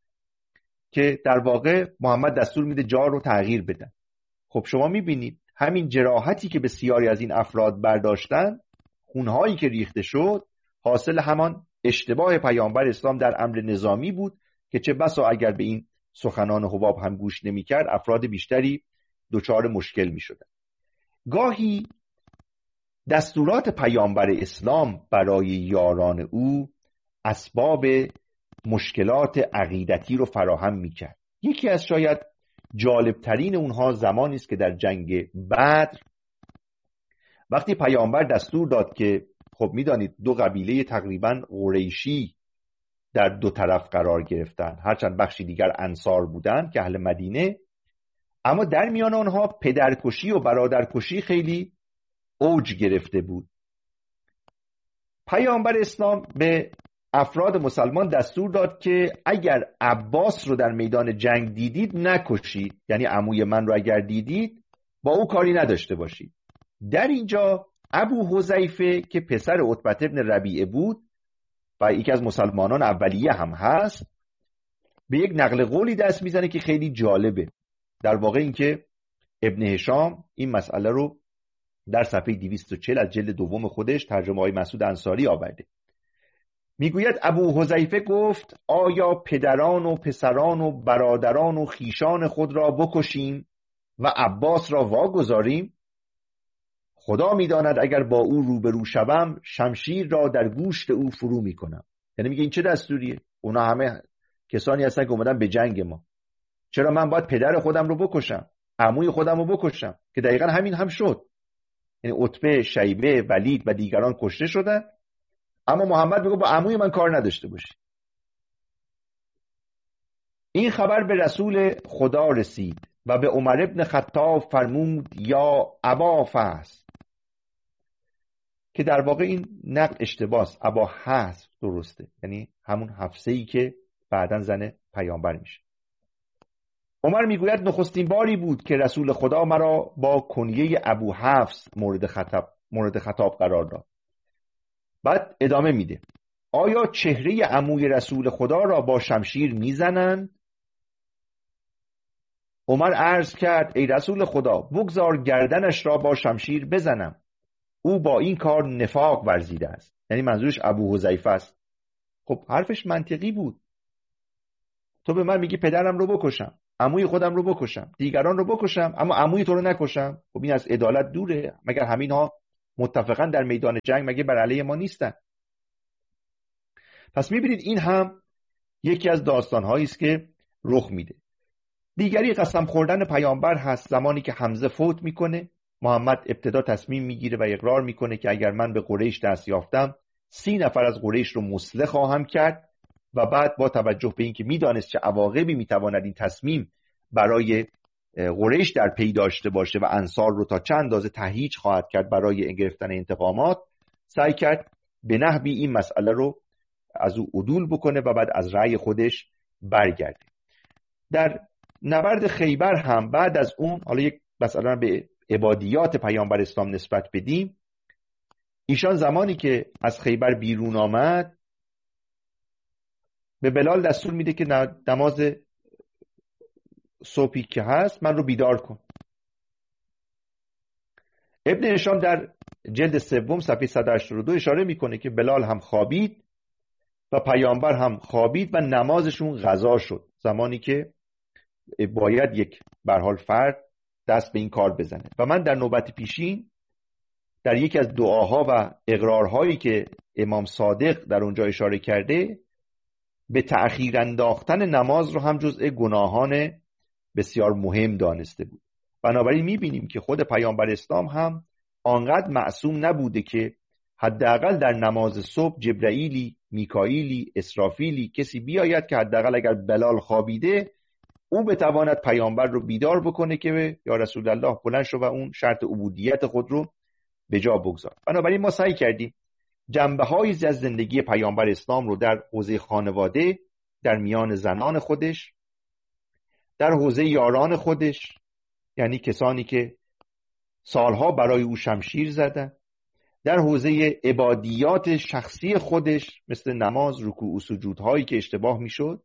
که در واقع محمد دستور میده جا رو تغییر بدن. خب شما میبینید همین جراحتی که بسیاری از این افراد برداشتن، خونهایی که ریخته شد، حاصل همان اشتباه پیامبر اسلام در امر نظامی بود که چه بسا اگر به این سخنان حباب هم گوش نمی‌کرد، افراد بیشتری دچار مشکل می‌شدند. گاهی دستورات پیامبر اسلام برای یاران او اسباب مشکلات عقیدتی رو فراهم می‌کرد. یکی از شاید جالبترین اونها زمانی است که در جنگ بدر وقتی پیامبر دستور داد که خب میدانید دو قبیله تقریبا قریشی در دو طرف قرار گرفتن، هرچند بخشی دیگر انصار بودند که اهل مدینه، اما در میان آنها پدرکشی و برادرکشی خیلی اوج گرفته بود. پیامبر اسلام به افراد مسلمان دستور داد که اگر عباس رو در میدان جنگ دیدید نکشید، یعنی عموی من رو اگر دیدید با او کاری نداشته باشید. در اینجا ابو حذیفه که پسر عتبه بن ربیعه بود و یکی از مسلمانان اولیه هم هست، به یک نقل قولی دست میزنه که خیلی جالبه. در واقع اینکه ابن هشام این مسئله رو در صفحه 240 از جلد دوم خودش ترجمه های مسعود انصاری آورده. میگوید ابو حذیفه گفت آیا پدران و پسران و برادران و خیشان خود را بکشیم و عباس را واگذاریم؟ خدا میداند اگر با او روبرو شوم شمشیر را در گوشت او فرو میکنم. یعنی میگه این چه دستوریه؟ اونا همه کسانی هستن که اومدن به جنگ ما، چرا من باید پدر خودم رو بکشم، عموی خودم رو بکشم؟ که دقیقا همین هم شد. یعنی عتبه، شیبه، ولید و دیگران کشته شدن، اما محمد میگه با عموی من کار نداشته باشی. این خبر به رسول خدا رسید و به عمر ابن خطاب فرمود یا ابا فحص، که در واقع این نقل اشتباهه، ابا حفص درسته، یعنی همون حفصه‌ای که بعداً زن پیامبر میشه. عمر میگوید نخستین باری بود که رسول خدا مرا با کنیه ابو حفص مورد خطاب قرار داد. بعد ادامه میده آیا چهره عموی رسول خدا را با شمشیر میزنند؟ عمر عرض کرد ای رسول خدا بگذار گردنش را با شمشیر بزنم، او با این کار نفاق ورزیده است. یعنی منظورش ابو حذیفه است. خب حرفش منطقی بود. تو به من میگی پدرم رو بکشم، عموی خودم رو بکشم، دیگران رو بکشم اما عموی تو رو نکشم. خب این از عدالت دوره. مگر همینها متفقا در میدان جنگ مگه بر علیه ما نیستن؟ پس میبینید این هم یکی از داستان‌هایی است که رخ میده. دیگری قسم خوردن پیامبر هست. زمانی که حمزه فوت میکنه، محمد ابتدا تصمیم میگیره و اقرار میکنه که اگر من به قریش دست یافتم 30 نفر از قریش رو مسلح خواهم کرد و بعد با توجه به اینکه میدانست چه عواقبی میتواند این تصمیم برای قریش در پی داشته باشه و انصار رو تا چند اندازه تهییج خواهد کرد برای گرفتن انتقامات، سعی کرد به نحوی این مسئله رو از او عدول بکنه و بعد از رأی خودش برگرده. در نبرد خیبر هم بعد از اون، حالا یک مثلا به عبادیات پیامبر اسلام نسبت بدیم، ایشان زمانی که از خیبر بیرون آمد به بلال دستور میده که نماز صبحی که هست من رو بیدار کن. ابن هشام در جلد سوم صفحه 182 اشاره میکنه که بلال هم خوابید و پیامبر هم خوابید و نمازشون قضا شد، زمانی که باید یک به هر حال فرد دست به این کار بزنه. و من در نوبت پیشین در یکی از دعاها و اقرارهایی که امام صادق در اونجا اشاره کرده به تأخیر انداختن نماز رو هم جزء گناهان بسیار مهم دانسته بود. بنابراین میبینیم که خود پیامبر اسلام هم آنقدر معصوم نبوده که حداقل در نماز صبح جبرائیلی، میکائیلی، اسرافیلی کسی بیاید که حداقل اگر بلال خوابیده او بتواند پیامبر رو بیدار بکنه که یا رسول الله بلند شو و اون شرط عبودیت خود رو به جا بگذار. بنابراین ما سعی کردیم جنبه‌هایی از زندگی پیامبر اسلام رو در حوزه خانواده، در میان زنان خودش، در حوزه یاران خودش، یعنی کسانی که سالها برای او شمشیر زدن، در حوزه عبادیات شخصی خودش مثل نماز، رکوع و سجودهایی که اشتباه میشد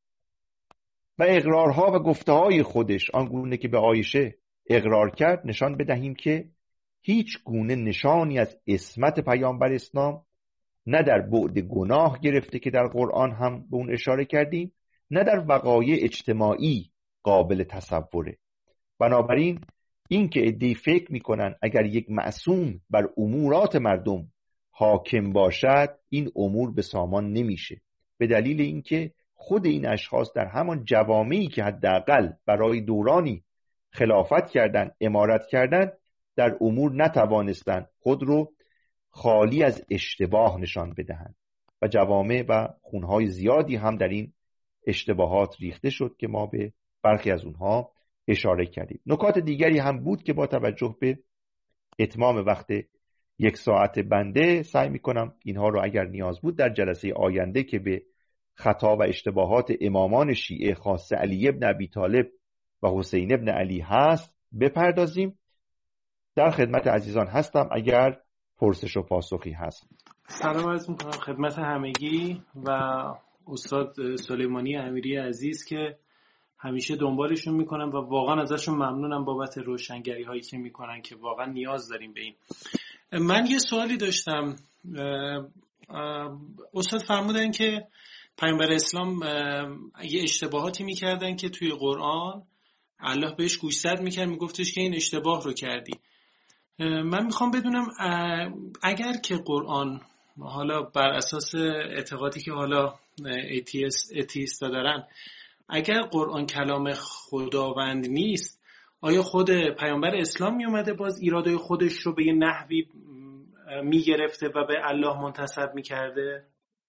و اقرارها و گفته‌های خودش آنگونه که به عایشه اقرار کرد نشان بدهیم که هیچ گونه نشانی از عصمت پیامبر اسلام نه در بعد گناه گرفته که در قرآن هم به اون اشاره کردیم، نه در وقایع اجتماعی قابل تصوره. بنابراین این که عده‌ای فکر میکنن اگر یک معصوم بر امورات مردم حاکم باشد این امور به سامان نمیشه، به دلیل اینکه خود این اشخاص در همان جوامعی که حداقل برای دورانی خلافت کردن، امارت کردن، در امور نتوانستند خود رو خالی از اشتباه نشان بدهند و جوامع و خونهای زیادی هم در این اشتباهات ریخته شد که ما به برخی از اونها اشاره کردیم. نکات دیگری هم بود که با توجه به اتمام وقت 1 ساعت بنده سعی میکنم اینها رو اگر نیاز بود در جلسه آینده که به خطا و اشتباهات امامان شیعه خاصه علی ابن ابی طالب و حسین ابن علی هست بپردازیم. در خدمت عزیزان هستم اگر پرسش و پاسخی هست.
سلام عرض میکنم خدمت همگی و استاد سلیمانی امیری عزیز که همیشه دنبالشون میکنم و واقعا ازشون ممنونم بابت روشنگری هایی که میکنن که واقعا نیاز داریم به این. من یه سوالی داشتم. استاد فرمودن که پیامبر اسلام یه اشتباهاتی میکردن که توی قرآن الله بهش گوشزد میکرد، میگفتش که این اشتباه رو کردی. من میخوام بدونم اگر که قرآن حالا بر اساس اعتقادی که حالا اتیست دارن، اگر قرآن کلام خداوند نیست، آیا خود پیامبر اسلام میومده باز ایرادای خودش رو به یه نحوی میگرفته و به الله منتسب میکرده؟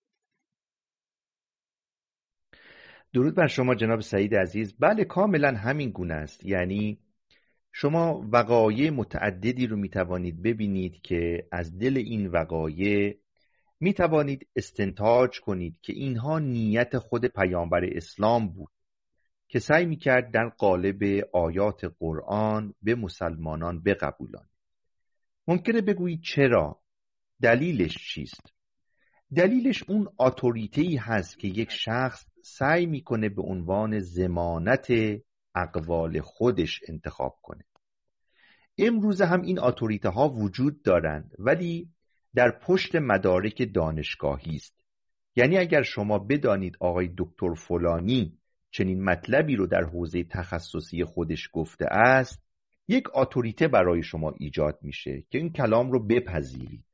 درود بر شما جناب سعید عزیز. بله کاملا همین گونه است. یعنی شما وقایع متعددی رو میتوانید ببینید که از دل این وقایع میتوانید استنتاج کنید که اینها نیت خود پیامبر اسلام بود که سعی میکرد در قالب آیات قرآن به مسلمانان بقبولاند. ممکنه بگویید چرا؟ دلیلش چیست؟ دلیلش اون اتوریته‌ای هست که یک شخص سعی میکنه به عنوان ضمانت اقوال خودش انتخاب کنه. امروز هم این اتوریته ها وجود دارند ولی در پشت مدارک دانشگاهی است. یعنی اگر شما بدانید آقای دکتر فلانی چنین مطلبی رو در حوزه تخصصی خودش گفته است، یک اتوریته برای شما ایجاد میشه که این کلام رو بپذیرید.